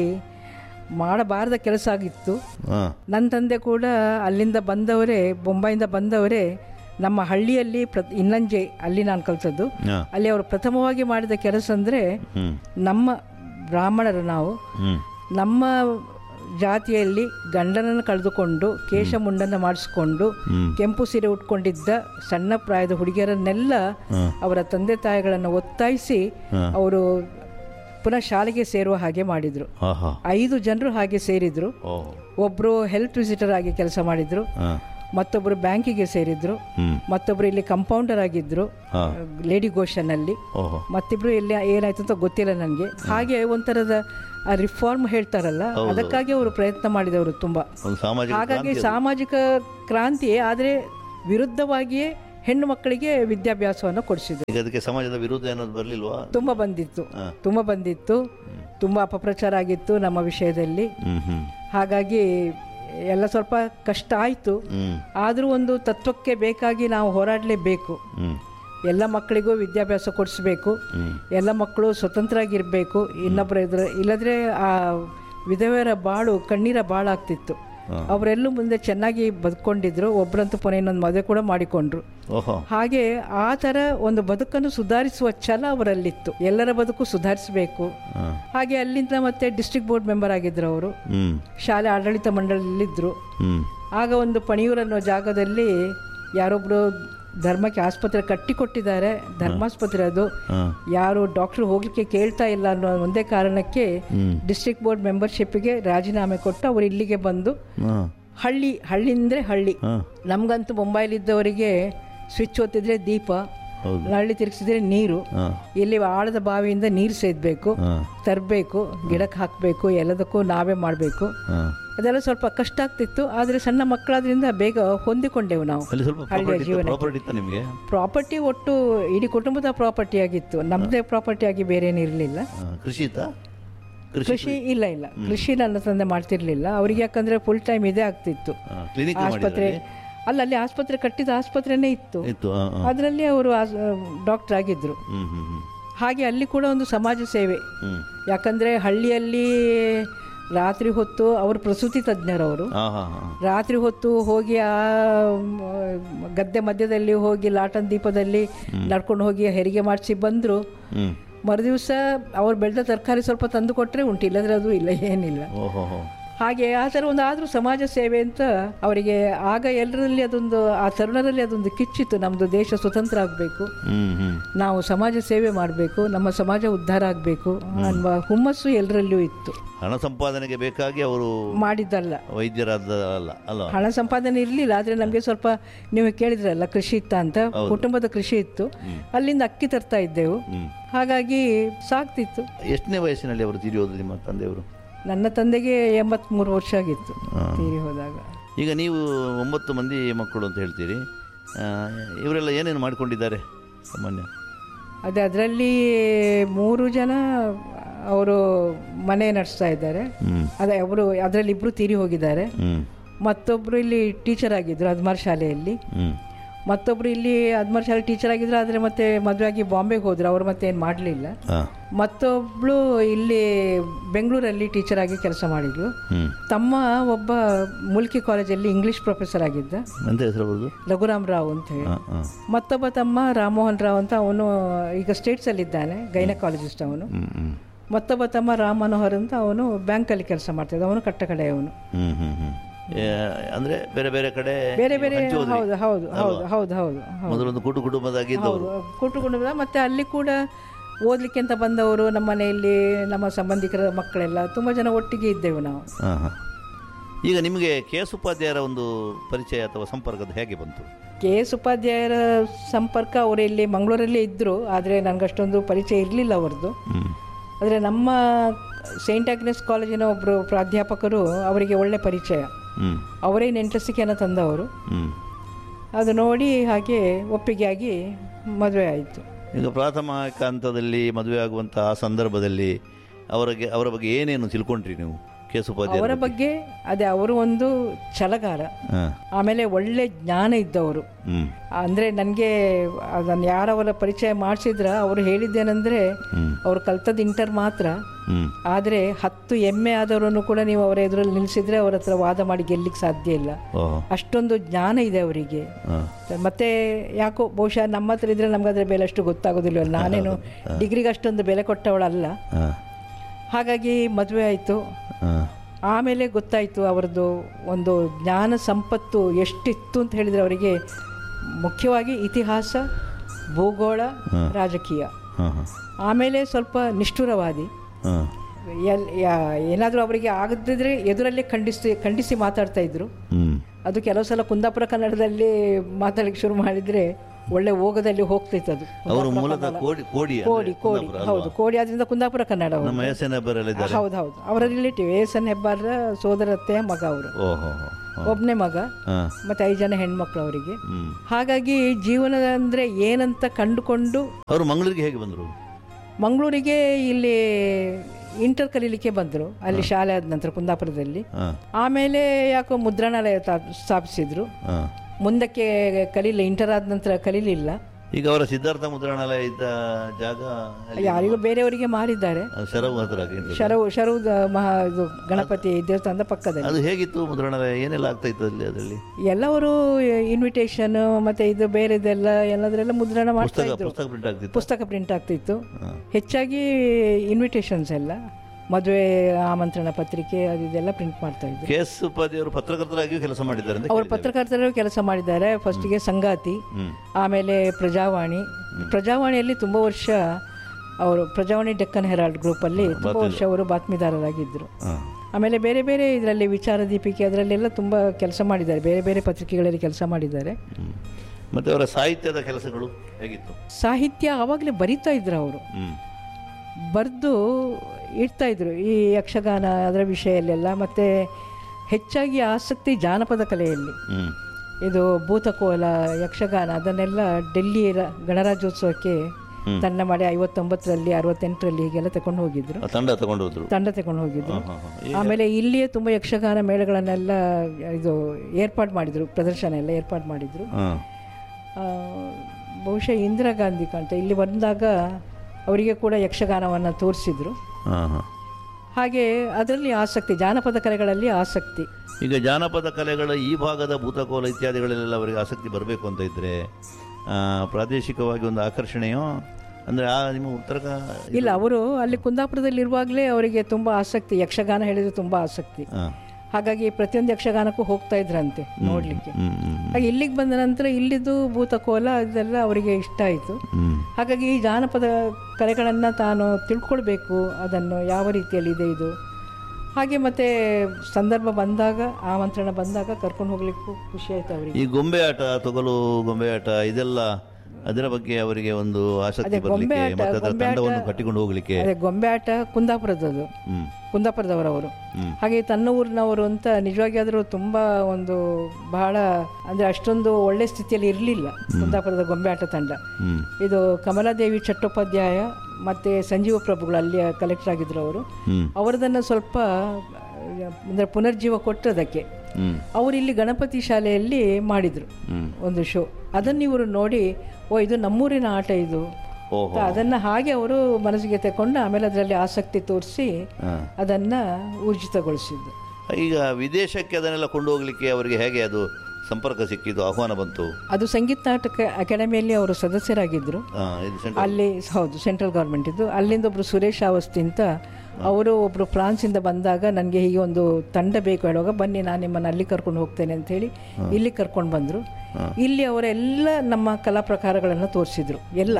ಮಾಡಬಾರದ ಕೆಲಸ ಆಗಿತ್ತು. ನನ್ನ ತಂದೆ ಕೂಡ ಅಲ್ಲಿಂದ ಬಂದವರೇ, ಬೊಂಬೈಯಿಂದ ಬಂದವರೇ. ನಮ್ಮ ಹಳ್ಳಿಯಲ್ಲಿ ಪ್ರ ಇನ್ನಂಜೆ ಅಲ್ಲಿ ನಾನು ಕಲಿತದ್ದು. ಅಲ್ಲಿ ಅವರು ಪ್ರಥಮವಾಗಿ ಮಾಡಿದ ಕೆಲಸ ಅಂದರೆ, ನಮ್ಮ ಬ್ರಾಹ್ಮಣರು ನಾವು ನಮ್ಮ ಜಾತಿಯಲ್ಲಿ ಗಂಡನನ್ನು ಕಳೆದುಕೊಂಡು ಕೇಶ ಮುಂಡನ್ನು ಮಾಡಿಸ್ಕೊಂಡು ಕೆಂಪು ಸೀರೆ ಉಟ್ಕೊಂಡಿದ್ದ ಸಣ್ಣ ಪ್ರಾಯದ ಹುಡುಗಿಯರನ್ನೆಲ್ಲ ಅವರ ತಂದೆ ತಾಯಿಗಳನ್ನು ಒತ್ತಾಯಿಸಿ ಅವರು ಪುನಃ ಶಾಲೆಗೆ ಸೇರುವ ಹಾಗೆ ಮಾಡಿದರು. ಐದು ಜನರು ಹಾಗೆ ಸೇರಿದ್ರು. ಒಬ್ಬರು ಹೆಲ್ತ್ ವಿಸಿಟರ್ ಆಗಿ ಕೆಲಸ ಮಾಡಿದ್ರು, ಮತ್ತೊಬ್ಬರು ಬ್ಯಾಂಕಿಗೆ ಸೇರಿದ್ರು, ಮತ್ತೊಬ್ಬರು ಇಲ್ಲಿ ಕಂಪೌಂಡರ್ ಆಗಿದ್ರು ಲೇಡಿ ಗೋಷನಲ್ಲಿ, ಮತ್ತಿಬ್ರು ಇಲ್ಲಿ ಏನಾಯ್ತು ಅಂತ ಗೊತ್ತಿಲ್ಲ ನನಗೆ. ಹಾಗೆ ಒಂಥರದ ರಿಫಾರ್ಮ್ ಹೇಳ್ತಾರಲ್ಲ, ಅದಕ್ಕಾಗಿ ಅವರು ಪ್ರಯತ್ನ ಮಾಡಿದವರು ತುಂಬಾ. ಹಾಗಾಗಿ ಸಾಮಾಜಿಕ ಕ್ರಾಂತಿ, ಆದರೆ ವಿರುದ್ಧವಾಗಿಯೇ ಹೆಣ್ಣು ಮಕ್ಕಳಿಗೆ ವಿದ್ಯಾಭ್ಯಾಸವನ್ನು ಕೊಡಿಸಿದ್ರು. ಅದಕ್ಕೆ ಸಮಾಜದ ವಿರೋಧ ಏನಾದ್ರು ಬರಲಿಲ್ವಾ? ತುಂಬ ಬಂದಿತ್ತು, ತುಂಬ ಬಂದಿತ್ತು, ತುಂಬ ಅಪಪ್ರಚಾರ ಆಗಿತ್ತು ನಮ್ಮ ವಿಷಯದಲ್ಲಿ. ಹಾಗಾಗಿ ಎಲ್ಲ ಸ್ವಲ್ಪ ಕಷ್ಟ ಆಯಿತು. ಆದರೂ ಒಂದು ತತ್ವಕ್ಕೆ ಬೇಕಾಗಿ ನಾವು ಹೋರಾಡಲೇಬೇಕು. ಎಲ್ಲ ಮಕ್ಕಳಿಗೂ ವಿದ್ಯಾಭ್ಯಾಸ ಕೊಡಿಸ್ಬೇಕು, ಎಲ್ಲ ಮಕ್ಕಳು ಸ್ವತಂತ್ರ ಆಗಿರಬೇಕು. ಇನ್ನೊಬ್ಬರ ಇದ್ರೆ ಇಲ್ಲದ್ರೆ ಆ ವಿಧವೆಯರ ಬಾಳು ಕಣ್ಣೀರ ಬಾಳಾಗ್ತಿತ್ತು. ಅವರೆಲ್ಲೂ ಮುಂದೆ ಚೆನ್ನಾಗಿ ಬದುಕೊಂಡಿದ್ರು. ಒಬ್ಬರಂತೂ ಪುನಃ ಇನ್ನೊಂದು ಮದುವೆ ಕೂಡ ಮಾಡಿಕೊಂಡ್ರು. ಹಾಗೆ ಆ ಥರ ಒಂದು ಬದುಕನ್ನು ಸುಧಾರಿಸುವ ಛಲ ಅವರಲ್ಲಿತ್ತು. ಎಲ್ಲರ ಬದುಕು ಸುಧಾರಿಸಬೇಕು. ಹಾಗೆ ಅಲ್ಲಿಂದ ಮತ್ತೆ ಡಿಸ್ಟ್ರಿಕ್ಟ್ ಬೋರ್ಡ್ ಮೆಂಬರ್ ಆಗಿದ್ರು ಅವರು. ಶಾಲೆ ಆಡಳಿತ ಮಂಡಳಿಯಲ್ಲಿದ್ದರು. ಆಗ ಒಂದು ಪಣಿಯೂರು ಅನ್ನೋ ಜಾಗದಲ್ಲಿ ಯಾರೊಬ್ಬರು ಧರ್ಮಕ್ಕೆ ಆಸ್ಪತ್ರೆ ಕಟ್ಟಿಕೊಟ್ಟಿದ್ದಾರೆ, ಧರ್ಮಾಸ್ಪತ್ರೆ ಅದು. ಯಾರು ಡಾಕ್ಟ್ರು ಹೋಗ್ಲಿಕ್ಕೆ ಕೇಳ್ತಾ ಇಲ್ಲ ಅನ್ನೋ ಒಂದೇ ಕಾರಣಕ್ಕೆ ಡಿಸ್ಟ್ರಿಕ್ಟ್ ಬೋರ್ಡ್ ಮೆಂಬರ್ಶಿಪ್ಗೆ ರಾಜೀನಾಮೆ ಕೊಟ್ಟು ಅವರು ಇಲ್ಲಿಗೆ ಬಂದು ಹಳ್ಳಿ ಹಳ್ಳಿ ಅಂದರೆ ಹಳ್ಳಿ. ನಮಗಂತೂ ಮುಂಬೈಲಿದ್ದವರಿಗೆ ಸ್ವಿಚ್ ಒತ್ತಿದ್ರೆ ದೀಪ, ನಳ್ಳಿ ತಿರುಗಿಸಿದ್ರೆ ನೀರು, ಇಲ್ಲಿ ಆಳದ ಬಾವಿಯಿಂದ ನೀರು ಸೇದಬೇಕು, ತರಬೇಕು, ಗಿಡಕ್ಕೆ ಹಾಕಬೇಕು, ಎಲ್ಲದಕ್ಕೂ ನಾವೇ ಮಾಡಬೇಕು. ಅದೆಲ್ಲ ಸ್ವಲ್ಪ ಕಷ್ಟ ಆಗ್ತಿತ್ತು. ಆದರೆ ಸಣ್ಣ ಮಕ್ಕಳಾದ್ರಿಂದ ಬೇಗ ಹೊಂದಿಕೊಂಡೆವು ನಾವು ಹಳ್ಳಿಯ ಜೀವನ. ಪ್ರಾಪರ್ಟಿ ಒಟ್ಟು ಇಡೀ ಕುಟುಂಬದ ಪ್ರಾಪರ್ಟಿ ಆಗಿತ್ತು, ನಮ್ಮದೇ ಪ್ರಾಪರ್ಟಿ ಆಗಿ ಬೇರೆ ಏನಿರಲಿಲ್ಲ. ಕೃಷಿ ಕೃಷಿ ಇಲ್ಲ ಇಲ್ಲ ಕೃಷಿ ನನ್ನ ತಂದೆ ಮಾಡ್ತಿರ್ಲಿಲ್ಲ. ಅವ್ರಿಗೆ ಯಾಕಂದ್ರೆ ಫುಲ್ ಟೈಮ್ ಇದೇ ಆಗ್ತಿತ್ತು. ಆಸ್ಪತ್ರೆ ಅಲ್ಲ, ಅಲ್ಲಿ ಆಸ್ಪತ್ರೆ ಕಟ್ಟಿದ ಆಸ್ಪತ್ರೆನೇ ಇತ್ತು, ಅದರಲ್ಲಿ ಅವರು ಡಾಕ್ಟರ್ ಆಗಿದ್ರು. ಹಾಗೆ ಅಲ್ಲಿ ಕೂಡ ಒಂದು ಸಮಾಜ ಸೇವೆ. ಯಾಕಂದ್ರೆ ಹಳ್ಳಿಯಲ್ಲಿ ರಾತ್ರಿ ಹೊತ್ತು ಅವರು ಪ್ರಸೂತಿ ತಜ್ಞರವರು, ರಾತ್ರಿ ಹೊತ್ತು ಹೋಗಿ ಆ ಗದ್ದೆ ಮಧ್ಯದಲ್ಲಿ ಹೋಗಿ ಲಾಟನ್ ದೀಪದಲ್ಲಿ ನಡ್ಕೊಂಡು ಹೋಗಿ ಹೆರಿಗೆ ಮಾಡಿಸಿ ಬಂದರು. ಮರುದಿವಸ ಅವ್ರು ಬೆಳೆದ ತರಕಾರಿ ಸ್ವಲ್ಪ ತಂದು ಕೊಟ್ಟರೆ ಉಂಟು, ಇಲ್ಲದ್ರೆ ಅದು ಇಲ್ಲ, ಏನಿಲ್ಲ. ಹಾಗೆ ಆ ಥರ ಒಂದು ಆದರೂ ಸಮಾಜ ಸೇವೆ ಅಂತ ಅವರಿಗೆ ಆಗ ಎಲ್ಲರಲ್ಲಿ ಅದೊಂದು, ಆ ತರುಣರಲ್ಲಿ ಅದೊಂದು ಕಿಚ್ಚಿತ್ತು. ನಮ್ಮದು ದೇಶ ಸ್ವತಂತ್ರ ಆಗಬೇಕು, ನಾವು ಸಮಾಜ ಸೇವೆ ಮಾಡಬೇಕು, ನಮ್ಮ ಸಮಾಜ ಉದ್ಧಾರ ಆಗಬೇಕು ಅನ್ನುವ ಹುಮ್ಮಸ್ಸು ಎಲ್ಲರಲ್ಲಿಯೂ ಇತ್ತು. ಹಣ ಸಂಪಾದನೆಗೆ ಬೇಕಾಗಿ ಅವರು ಮಾಡಿದ್ದಲ್ಲ, ವೈದ್ಯರಾದ ಅಲ್ಲ. ಹಣ ಸಂಪಾದನೆ ಇರಲಿಲ್ಲ, ಆದರೆ ನಮಗೆ ಸ್ವಲ್ಪ ನೀವು ಕೇಳಿದ್ರಲ್ಲ ಕೃಷಿ ಇತ್ತ ಅಂತ, ಕುಟುಂಬದ ಕೃಷಿ ಇತ್ತು. ಅಲ್ಲಿಂದ ಅಕ್ಕಿ ತರ್ತಾ ಇದ್ದೆವು, ಹಾಗಾಗಿ ಸಾಕ್ತಿತ್ತು. ಎಷ್ಟನೇ ವಯಸ್ಸಿನಲ್ಲಿ ಅವರು ತೀರಿ ಹೋದ್ರು ನಿಮ್ಮ ತಂದೆಯವರು? ನನ್ನ ತಂದೆಗೆ ಎಂಬತ್ತ್ಮೂರು ವರ್ಷ ಆಗಿತ್ತು ತೀರಿ ಹೋದಾಗ. ಈಗ ನೀವು ಒಂಬತ್ತು ಮಂದಿ ಮಕ್ಕಳು ಅಂತ ಹೇಳ್ತೀರಿ, ಇವರೆಲ್ಲ ಏನೇನು ಮಾಡಿಕೊಂಡಿದ್ದಾರೆ ಸಾಮಾನ್ಯ? ಅದೇ ಅದರಲ್ಲಿ ಮೂರು ಜನ ಅವರು ಮನೆ ನಡೆಸ್ತಾ ಇದ್ದಾರೆ. ಅದೇ ಅವರು ಅದರಲ್ಲಿ ಇಬ್ಬರು ತೀರಿ ಹೋಗಿದ್ದಾರೆ. ಮತ್ತೊಬ್ಬರು ಇಲ್ಲಿ ಟೀಚರ್ ಆಗಿದ್ದರು ಅದ್ಮಾರ್ ಶಾಲೆಯಲ್ಲಿ. ಮತ್ತೊಬ್ಬರು ಇಲ್ಲಿ ಅದ್ಮಾರ್ ಶಾಲೆ ಟೀಚರ್ ಆಗಿದ್ರು, ಆದರೆ ಮತ್ತೆ ಮದುವೆ ಆಗಿ ಬಾಂಬೆಗೆ ಹೋದ್ರು, ಅವರು ಮತ್ತೆ ಏನು ಮಾಡಲಿಲ್ಲ. ಮತ್ತೊಬ್ಳು ಇಲ್ಲಿ ಬೆಂಗಳೂರಲ್ಲಿ ಟೀಚರ್ ಆಗಿ ಕೆಲಸ ಮಾಡಿದ್ಲು. ತಮ್ಮ ಒಬ್ಬ ಮುಲ್ಕಿ ಕಾಲೇಜಲ್ಲಿ ಇಂಗ್ಲಿಷ್ ಪ್ರೊಫೆಸರ್ ಆಗಿದ್ದ, ರಘುರಾಮ್ ರಾವ್ ಅಂತ ಹೇಳಿ. ಮತ್ತೊಬ್ಬ ತಮ್ಮ ರಾಮಮೋಹನ್ ರಾವ್ ಅಂತ, ಅವನು ಈಗ ಸ್ಟೇಟ್ಸಲ್ಲಿದ್ದಾನೆ, ಗೈನಕಾಲಜಿಸ್ಟ್ ಅವನು. ಮತ್ತೊಬ್ಬ ತಮ್ಮ ರಾಮ್ ಮನೋಹರ್ ಅಂತ, ಅವನು ಬ್ಯಾಂಕಲ್ಲಿ ಕೆಲಸ ಮಾಡ್ತಿದ್ದ, ಅವನು ಕಟ್ಟಕಡೆಯವನು. ಅಂದ್ರೆ ಬೇರೆ ಬೇರೆ ಕಡೆ ಬೇರೆ ಬೇರೆ ಹೌದು ಹೌದು ಹೌದು ಹೌದು ಹೌದು ಮೊದಲೊಂದು ಕೂಟು ಕುಟುಂಬದಾಗಿ ಕೂಟು ಕುಟುಂಬದ. ಮತ್ತೆ ಅಲ್ಲಿ ಕೂಡ ಓದ್ಲಿಕ್ಕೆ ಅಂತ ಬಂದವರು, ನಮ್ಮ ಮನೆಯಲ್ಲಿ ನಮ್ಮ ಸಂಬಂಧಿಕರ ಮಕ್ಕಳೆಲ್ಲ ತುಂಬ ಜನ ಒಟ್ಟಿಗೆ ಇದ್ದೆವು ನಾವು. ಈಗ ನಿಮಗೆ ಕೆ ಎಸ್ ಉಪಾಧ್ಯಾಯರ ಒಂದು ಪರಿಚಯ ಅಥವಾ ಸಂಪರ್ಕದ ಹೇಗೆ ಬಂತು? ಕೆ ಎಸ್ ಉಪಾಧ್ಯಾಯರ ಸಂಪರ್ಕ ಅವರು ಇಲ್ಲಿ ಮಂಗಳೂರಲ್ಲೇ ಇದ್ದರು, ಆದರೆ ನನಗಷ್ಟೊಂದು ಪರಿಚಯ ಇರಲಿಲ್ಲ ಅವ್ರದ್ದು. ಆದರೆ ನಮ್ಮ ಸೈಂಟ್ ಆಗ್ನೆಸ್ ಕಾಲೇಜಿನ ಒಬ್ಬರು ಪ್ರಾಧ್ಯಾಪಕರು ಅವರಿಗೆ ಒಳ್ಳೆ ಪರಿಚಯ, ಅವರೇ ನೆಂಟಸಿಕೆಯನ್ನು ತಂದವರು. ಅದು ನೋಡಿ ಹಾಗೆ ಒಪ್ಪಿಗೆ ಆಗಿ ಮದುವೆ ಆಯಿತು. ಈಗ ಪ್ರಾಥಮಿಕ ಹಂತದಲ್ಲಿ ಮದುವೆ ಆಗುವಂತಹ ಸಂದರ್ಭದಲ್ಲಿ ಅವರಿಗೆ ಅವರ ಬಗ್ಗೆ ಏನೇನು ತಿಳ್ಕೊಂಡ್ರಿ ನೀವು? ಅವರ ಬಗ್ಗೆ ಅದೇ ಅವರು ಒಂದು ಛಲಗಾರ, ಆಮೇಲೆ ಒಳ್ಳೆ ಜ್ಞಾನ ಇದ್ದವರು. ಅಂದರೆ ನನಗೆ ಅದನ್ನು ಯಾರವರ ಪರಿಚಯ ಮಾಡಿಸಿದ್ರ ಅವರು ಹೇಳಿದ್ದೇನೆಂದರೆ, ಅವರು ಕಲ್ತದ್ದು ಇಂಟರ್ ಮಾತ್ರ, ಆದರೆ ಹತ್ತು ಎಮ್ಮೆ ಆದವರನ್ನು ಕೂಡ ನೀವು ಅವರ ಎದುರಲ್ಲಿ ನಿಲ್ಲಿಸಿದ್ರೆ ಅವ್ರ ಹತ್ರ ವಾದ ಮಾಡಿ ಗೆಲ್ಲಿಕ್ಕೆ ಸಾಧ್ಯ ಇಲ್ಲ, ಅಷ್ಟೊಂದು ಜ್ಞಾನ ಇದೆ ಅವರಿಗೆ. ಮತ್ತೆ ಯಾಕೋ ಬಹುಶಃ ನಮ್ಮ ಹತ್ರ ಇದ್ರೆ ನಮ್ಗೆ ಅದರ ಬೆಲೆ ಅಷ್ಟು ಗೊತ್ತಾಗೋದಿಲ್ಲ. ನಾನೇನು ಡಿಗ್ರಿಗೆ ಅಷ್ಟೊಂದು ಬೆಲೆ ಕೊಟ್ಟವಳಲ್ಲ. ಹಾಗಾಗಿ ಮದುವೆ ಆಯಿತು. ಆಮೇಲೆ ಗೊತ್ತಾಯಿತು ಅವರದ್ದು ಒಂದು ಜ್ಞಾನ ಸಂಪತ್ತು ಎಷ್ಟಿತ್ತು ಅಂತ ಹೇಳಿದರೆ, ಅವರಿಗೆ ಮುಖ್ಯವಾಗಿ ಇತಿಹಾಸ, ಭೂಗೋಳ, ರಾಜಕೀಯ. ಆಮೇಲೆ ಸ್ವಲ್ಪ ನಿಷ್ಠುರವಾದಿ. ಎಲ್ ಏನಾದರೂ ಅವರಿಗೆ ಆಗದಿದ್ರೆ ಎದುರಲ್ಲೇ ಖಂಡಿಸಿ ಖಂಡಿಸಿ ಮಾತಾಡ್ತಾ ಇದ್ರು. ಅದು ಕೆಲವು ಸಲ ಕುಂದಾಪುರ ಕನ್ನಡದಲ್ಲಿ ಮಾತಾಡಲಿಕ್ಕೆ ಶುರು ಮಾಡಿದರೆ ಒಳ್ಳೆ ಓಗದಲ್ಲಿ ಹೋಗ್ತಿತ್ತು. ಅದು ಕೋಡಿ ಕೋಡಿ ಹೌದು, ಕೋಡಿ ಆದ್ರಿಂದ ಕುಂದಾಪುರ ಕನ್ನಡ. ಹೌದು ಹೌದು, ಅವರ ರಿಲೇಟಿವ್ ಎಸ್ ಎನ್ ಹೆಬ್ಬಾರ ಸೋದರತ್ತೆಯ ಮಗ ಅವರು, ಒಬ್ಬನೇ ಮಗ, ಮತ್ತೆ ಐದು ಜನ ಹೆಣ್ಮಕ್ಳು ಅವರಿಗೆ. ಹಾಗಾಗಿ ಜೀವನ ಅಂದ್ರೆ ಏನಂತ ಕಂಡುಕೊಂಡು ಅವರು ಮಂಗಳೂರಿಗೆ ಹೇಗೆ ಬಂದರು? ಮಂಗಳೂರಿಗೆ ಇಲ್ಲಿ ಇಂಟರ್ ಕಲೀಲಿಕ್ಕೆ ಬಂದರು, ಅಲ್ಲಿ ಶಾಲೆ ಆದ ನಂತರ ಕುಂದಾಪುರದಲ್ಲಿ. ಆಮೇಲೆ ಯಾಕೋ ಮುದ್ರಣಾಲಯ ಸ್ಥಾಪಿಸಿದ್ರು. ಮುಂದಕ್ಕೆ ಕಲೀಲಿಲ್ಲ, ಇಂಟರ್ ಆದ ನಂತರ ಕಲೀಲಿಲ್ಲ. ಈಗ ಅವರ ಸಿದ್ಧಾರ್ಥ ಮುದ್ರಣಾಲಯ ಇದ್ದ ಜಾಗ ಯಾರಿಗೂ ಬೇರೆಯವರಿಗೆ ಮಾರಿದ್ದಾರೆ. ಶರವು ಶರವು ಮಹಾ ಇದು ಗಣಪತಿ ದೇವಸ್ಥಾನದ ಪಕ್ಕದಲ್ಲಿ. ಅದು ಹೇಗಿತ್ತು ಮುದ್ರಣಾಲಯ? ಏನೆಲ್ಲ ಆಗ್ತಾ ಇತ್ತು ಅಲ್ಲಿ? ಅದರಲ್ಲಿ ಎಲ್ಲವರು ಇನ್ವಿಟೇಷನ್ ಮತ್ತೆ ಇದು ಬೇರೆದೆಲ್ಲ ಎಲ್ಲದರೆಲ್ಲ ಮುದ್ರಣ ಮಾಡ್ತಾ ಇದ್ರು. ಪುಸ್ತಕ ಪ್ರಿಂಟ್ ಆಗ್ತಿತ್ತು, ಹೆಚ್ಚಾಗಿ ಇನ್ವಿಟೇಷನ್ಸ್ ಎಲ್ಲ. ಮದುವೆ ಆಮಂತ್ರಣ ಪತ್ರಿಕೆ ಅದು ಇದೆಲ್ಲ ಪ್ರಿಂಟ್ ಮಾಡ್ತಾ ಇದ್ರು. ಕೆ ಎಸ್ ಉಪಾಧ್ಯಾಯರು ಪತ್ರಕರ್ತರಾಗಿಯೂ ಕೆಲಸ ಮಾಡಿದ್ದಾರೆ ಅಂತ ಅವರು ಪತ್ರಕರ್ತರು ಕೆಲಸ ಮಾಡಿದ್ದಾರೆ. ಫಸ್ಟಿಗೆ ಸಂಗಾತಿ, ಆಮೇಲೆ ಪ್ರಜಾವಾಣಿ. ಪ್ರಜಾವಾಣಿಯಲ್ಲಿ ತುಂಬ ವರ್ಷ ಅವರು ಪ್ರಜಾವಾಣಿ ಡೆಕ್ಕನ್ ಹೆರಾಲ್ಡ್ ಗ್ರೂಪಲ್ಲಿ ತುಂಬ ವರ್ಷ ಅವರು ಬಾತ್ಮೀದಾರರಾಗಿದ್ದರು. ಆಮೇಲೆ ಬೇರೆ ಬೇರೆ ಇದರಲ್ಲಿ ವಿಚಾರ ದೀಪಿಕೆ ಅದರಲ್ಲೆಲ್ಲ ತುಂಬ ಕೆಲಸ ಮಾಡಿದ್ದಾರೆ, ಬೇರೆ ಬೇರೆ ಪತ್ರಿಕೆಗಳಲ್ಲಿ ಕೆಲಸ ಮಾಡಿದ್ದಾರೆ. ಮತ್ತು ಅವರ ಸಾಹಿತ್ಯದ ಕೆಲಸಗಳು ಹೇಗಿತ್ತು? ಸಾಹಿತ್ಯ ಆವಾಗಲೇ ಬರಿತಾ ಇದ್ರು ಅವರು, ಬರೆದು ಇಡ್ತಾಯಿದ್ರು ಈ ಯಕ್ಷಗಾನ ಅದರ ವಿಷಯಲ್ಲೆಲ್ಲ. ಮತ್ತು ಹೆಚ್ಚಾಗಿ ಆಸಕ್ತಿ ಜಾನಪದ ಕಲೆಯಲ್ಲಿ, ಇದು ಭೂತಕೋಲ, ಯಕ್ಷಗಾನ ಅದನ್ನೆಲ್ಲ ಡೆಲ್ಲಿ ಗಣರಾಜ್ಯೋತ್ಸವಕ್ಕೆ ತಂಡ ಮಾಡಿ ಐವತ್ತೊಂಬತ್ತರಲ್ಲಿ ಅರವತ್ತೆಂಟರಲ್ಲಿ ಹೀಗೆಲ್ಲ ತಗೊಂಡು ಹೋಗಿದ್ರು, ತಂಡ ತಗೊಂಡು ಹೋದ್ರು ತಂಡ ತಗೊಂಡು ಹೋಗಿದ್ರು. ಆಮೇಲೆ ಇಲ್ಲಿಯೇ ತುಂಬ ಯಕ್ಷಗಾನ ಮೇಳಗಳನ್ನೆಲ್ಲ ಇದು ಏರ್ಪಾಡು ಮಾಡಿದರು, ಪ್ರದರ್ಶನ ಎಲ್ಲ ಏರ್ಪಾಡು ಮಾಡಿದರು. ಬಹುಶಃ ಇಂದಿರಾ ಗಾಂಧಿ ಕಾಣ್ತಾ ಇಲ್ಲಿ ಬಂದಾಗ ಅವರಿಗೆ ಕೂಡ ಯಕ್ಷಗಾನವನ್ನು ತೋರಿಸಿದ್ರು. ಹಾಗೆ ಅದರಲ್ಲಿ ಆಸಕ್ತಿ, ಜಾನಪದ ಕಲೆಗಳಲ್ಲಿ ಆಸಕ್ತಿ. ಈಗ ಜಾನಪದ ಕಲೆಗಳ ಈ ಭಾಗದ ಭೂತಕೋಲ ಇತ್ಯಾದಿಗಳಲ್ಲೆಲ್ಲ ಅವರಿಗೆ ಆಸಕ್ತಿ ಬರಬೇಕು ಅಂತ ಇದ್ದರೆ ಪ್ರಾದೇಶಿಕವಾಗಿ ಒಂದು ಆಕರ್ಷಣೆಯೋ ಅಂದರೆ ಆ ನಿಮ್ಮ ಉತ್ತರ ಇಲ್ಲ, ಅವರು ಅಲ್ಲಿ ಕುಂದಾಪುರದಲ್ಲಿ ಇರುವಾಗಲೇ ಅವರಿಗೆ ತುಂಬ ಆಸಕ್ತಿ, ಯಕ್ಷಗಾನ ಹೇಳಿದರೆ ತುಂಬ ಆಸಕ್ತಿ. ಹಾಗಾಗಿ ಪ್ರತಿಯೊಂದು ಯಕ್ಷಗಾನಕ್ಕೂ ಹೋಗ್ತಾ ಇದ್ರಂತೆ ನೋಡಲಿಕ್ಕೆ. ಹಾಗೆ ಇಲ್ಲಿಗೆ ಬಂದ ನಂತರ ಇಲ್ಲಿದ್ದು ಭೂತಕೋಲ ಅದೆಲ್ಲ ಅವರಿಗೆ ಇಷ್ಟ ಆಯಿತು. ಹಾಗಾಗಿ ಈ ಜಾನಪದ ಕಲೆಗಳನ್ನು ತಾನು ತಿಳ್ಕೊಳ್ಬೇಕು, ಅದನ್ನು ಯಾವ ರೀತಿಯಲ್ಲಿ ಇದೆ ಇದು. ಹಾಗೆ ಮತ್ತೆ ಸಂದರ್ಭ ಬಂದಾಗ, ಆಮಂತ್ರಣ ಬಂದಾಗ ಕರ್ಕೊಂಡು ಹೋಗ್ಲಿಕ್ಕೂ ಖುಷಿ ಆಯ್ತು ಅವರಿಗೆ. ಈ ಗೊಂಬೆ ಆಟ, ತೊಗಲು ಗೊಂಬೆ ಆಟ ಇದೆಲ್ಲ ಅದರ ಬಗ್ಗೆ ಅವರಿಗೆ ಒಂದು ಆಸಕ್ತಿ ಬರಲಿಕ್ಕೆ ಮತ್ತೆ ಅದರ ತಂಡವನ್ನು ಕಟ್ಟಿಕೊಂಡು ಹೋಗಲಿಕ್ಕೆ. ಅದೇ ಗೊಂಬೆ ಆಟ ಕುಂದಾಪುರದದು, ಕುಂದಾಪುರದವರವರು. ಹಾಗೆ ತನ್ನ ಊರಿನವರು ಅಂತ ನಿಜವಾಗಿ ಆದರೂ ತುಂಬ ಒಂದು ಬಹಳ ಅಂದರೆ ಅಷ್ಟೊಂದು ಒಳ್ಳೆ ಸ್ಥಿತಿಯಲ್ಲಿ ಇರಲಿಲ್ಲ ಕುಂದಾಪುರದ ಗೊಂಬೆ ಆಟ ತಂಡ. ಇದು ಕಮಲಾದೇವಿ ಚಟ್ಟೋಪಾಧ್ಯಾಯ ಮತ್ತು ಸಂಜೀವ ಪ್ರಭುಗಳು ಅಲ್ಲಿಯ ಕಲೆಕ್ಟರ್ ಆಗಿದ್ರು ಅವರು. ಅವರದನ್ನು ಸ್ವಲ್ಪ ಅಂದರೆ ಪುನರ್ಜೀವ ಕೊಟ್ಟು ಅದಕ್ಕೆ ಅವರು ಇಲ್ಲಿ ಗಣಪತಿ ಶಾಲೆಯಲ್ಲಿ ಮಾಡಿದರು ಒಂದು ಶೋ. ಅದನ್ನು ಇವರು ನೋಡಿ, ಓ ಇದು ನಮ್ಮೂರಿನ ಆಟ ಇದು, ಅದನ್ನು ಹಾಗೆ ಅವರು ಮನಸ್ಸಿಗೆ ತಗೊಂಡು ಆಮೇಲೆ ಅದರಲ್ಲಿ ಆಸಕ್ತಿ ತೋರಿಸಿ ಅದನ್ನು ಊರ್ಜಿತಗೊಳಿಸಿದ್ದು. ಈಗ ವಿದೇಶಕ್ಕೆ ಅದನ್ನೆಲ್ಲ ಕೊಂಡು ಹೋಗ್ಲಿಕ್ಕೆ ಅವರಿಗೆ ಹೇಗೆ ಅದು ಸಂಪರ್ಕ ಸಿಕ್ಕಿದ್ದು, ಆಹ್ವಾನ ಬಂತು? ಅದು ಸಂಗೀತ ನಾಟಕ ಅಕಾಡೆಮಿಯಲ್ಲಿ ಅವರು ಸದಸ್ಯರಾಗಿದ್ದರು ಅಲ್ಲಿ. ಹೌದು, ಸೆಂಟ್ರಲ್ ಗೌರ್ಮೆಂಟ್ ಇದ್ದು. ಅಲ್ಲಿಂದ ಒಬ್ಬರು ಸುರೇಶ್ ಅವಸ್ತಿ ಅಂತ ಅವರು ಒಬ್ಬರು ಫ್ರಾನ್ಸಿಂದ ಬಂದಾಗ ನನಗೆ ಹೀಗೆ ಒಂದು ತಂಡ ಬೇಕು ಹೇಳುವಾಗ, ಬನ್ನಿ ನಾನು ನಿಮ್ಮನ್ನು ಅಲ್ಲಿ ಕರ್ಕೊಂಡು ಹೋಗ್ತೇನೆ ಅಂಥೇಳಿ ಇಲ್ಲಿ ಕರ್ಕೊಂಡು ಬಂದರು. ಇಲ್ಲಿ ಅವರೆಲ್ಲ ನಮ್ಮ ಕಲಾ ಪ್ರಕಾರಗಳನ್ನು ತೋರಿಸಿದ್ರು, ಎಲ್ಲ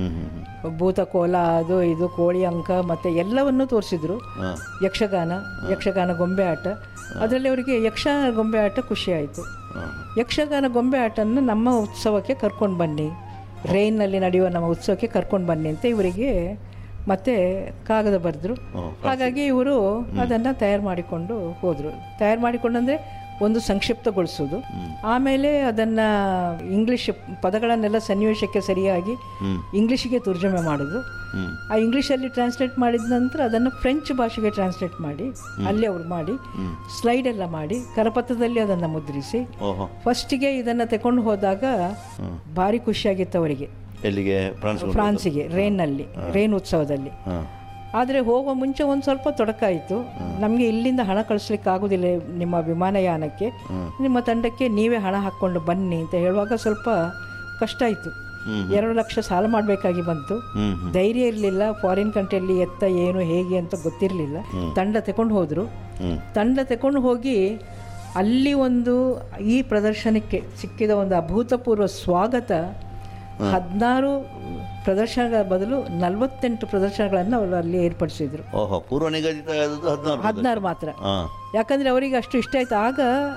ಭೂತಕೋಲ ಅದು ಇದು ಕೋಳಿ ಅಂಕ ಮತ್ತು ಎಲ್ಲವನ್ನೂ ತೋರಿಸಿದ್ರು. ಯಕ್ಷಗಾನ, ಯಕ್ಷಗಾನ ಗೊಂಬೆ ಆಟ, ಅದರಲ್ಲಿ ಅವರಿಗೆ ಯಕ್ಷಗಾನ ಗೊಂಬೆ ಆಟ ಖುಷಿ ಆಯಿತು. ಯಕ್ಷಗಾನ ಗೊಂಬೆ ಆಟನ್ನು ನಮ್ಮ ಉತ್ಸವಕ್ಕೆ ಕರ್ಕೊಂಡು ಬನ್ನಿ, ರೈನ್ನಲ್ಲಿ ನಡೆಯುವ ನಮ್ಮ ಉತ್ಸವಕ್ಕೆ ಕರ್ಕೊಂಡು ಬನ್ನಿ ಅಂತ ಇವರಿಗೆ ಮತ್ತೆ ಕಾಗದ ಬರೆದ್ರು. ಹಾಗಾಗಿ ಇವರು ಅದನ್ನು ತಯಾರು ಮಾಡಿಕೊಂಡು ಹೋದರು. ತಯಾರು ಮಾಡಿಕೊಂಡಂದರೆ ಒಂದು ಸಂಕ್ಷಿಪ್ತಗೊಳಿಸೋದು, ಆಮೇಲೆ ಅದನ್ನು ಇಂಗ್ಲೀಷ್ ಪದಗಳನ್ನೆಲ್ಲ ಸನ್ನಿವೇಶಕ್ಕೆ ಸರಿಯಾಗಿ ಇಂಗ್ಲೀಷಿಗೆ ತರ್ಜುಮೆ ಮಾಡೋದು. ಆ ಇಂಗ್ಲೀಷಲ್ಲಿ ಟ್ರಾನ್ಸ್ಲೇಟ್ ಮಾಡಿದ ನಂತರ ಅದನ್ನು ಫ್ರೆಂಚ್ ಭಾಷೆಗೆ ಟ್ರಾನ್ಸ್ಲೇಟ್ ಮಾಡಿ ಅಲ್ಲಿ ಅವರು ಮಾಡಿ ಸ್ಲೈಡ್ ಎಲ್ಲ ಮಾಡಿ ಕರಪತ್ರದಲ್ಲಿ ಅದನ್ನು ಮುದ್ರಿಸಿ ಫಸ್ಟಿಗೆ ಇದನ್ನು ತಗೊಂಡು ಹೋದಾಗ ಭಾರಿ ಖುಷಿಯಾಗಿತ್ತು ಅವರಿಗೆ. ಎಲ್ಲಿಗೆ? ಫ್ರಾನ್ಸಿಗೆ, ರೈನ್ನಲ್ಲಿ, ರೈನ್ ಉತ್ಸವದಲ್ಲಿ. ಆದರೆ ಹೋಗುವ ಮುಂಚೆ ಒಂದು ಸ್ವಲ್ಪ ತೊಡಕಾಯಿತು. ನಮಗೆ ಇಲ್ಲಿಂದ ಹಣ ಕಳಿಸ್ಲಿಕ್ಕೆ ಆಗೋದಿಲ್ಲ ನಿಮ್ಮ ವಿಮಾನಯಾನಕ್ಕೆ, ನಿಮ್ಮ ತಂಡಕ್ಕೆ ನೀವೇ ಹಣ ಹಾಕ್ಕೊಂಡು ಬನ್ನಿ ಅಂತ ಹೇಳುವಾಗ ಸ್ವಲ್ಪ ಕಷ್ಟ ಆಯಿತು. ಎರಡು ಲಕ್ಷ ಸಾಲ ಮಾಡಬೇಕಾಗಿ ಬಂತು. ಧೈರ್ಯ ಇರಲಿಲ್ಲ, ಫಾರಿನ್ ಕಂಟ್ರಿಯಲ್ಲಿ ಎತ್ತ ಏನು ಹೇಗೆ ಅಂತ ಗೊತ್ತಿರಲಿಲ್ಲ. ತಂಡ ತಗೊಂಡು ಹೋದರು. ತಂಡ ತಗೊಂಡು ಹೋಗಿ ಅಲ್ಲಿ ಒಂದು ಈ ಪ್ರದರ್ಶನಕ್ಕೆ ಸಿಕ್ಕಿದ ಒಂದು ಅಭೂತಪೂರ್ವ ಸ್ವಾಗತ. ಹದಿನಾರು ಪ್ರದರ್ಶನಗಳ ಬದಲು ನಲವತ್ತೆಂಟು ಪ್ರದರ್ಶನಗಳನ್ನು ಅವರು ಅಲ್ಲಿ ಏರ್ಪಡಿಸಿದ್ರು. ಪೂರ್ವ ನಿಗದಿತ ಹದಿನಾರು ಮಾತ್ರ. ಯಾಕಂದರೆ ಅವರಿಗೆ ಅಷ್ಟು ಇಷ್ಟ ಆಯ್ತು. ಆಗ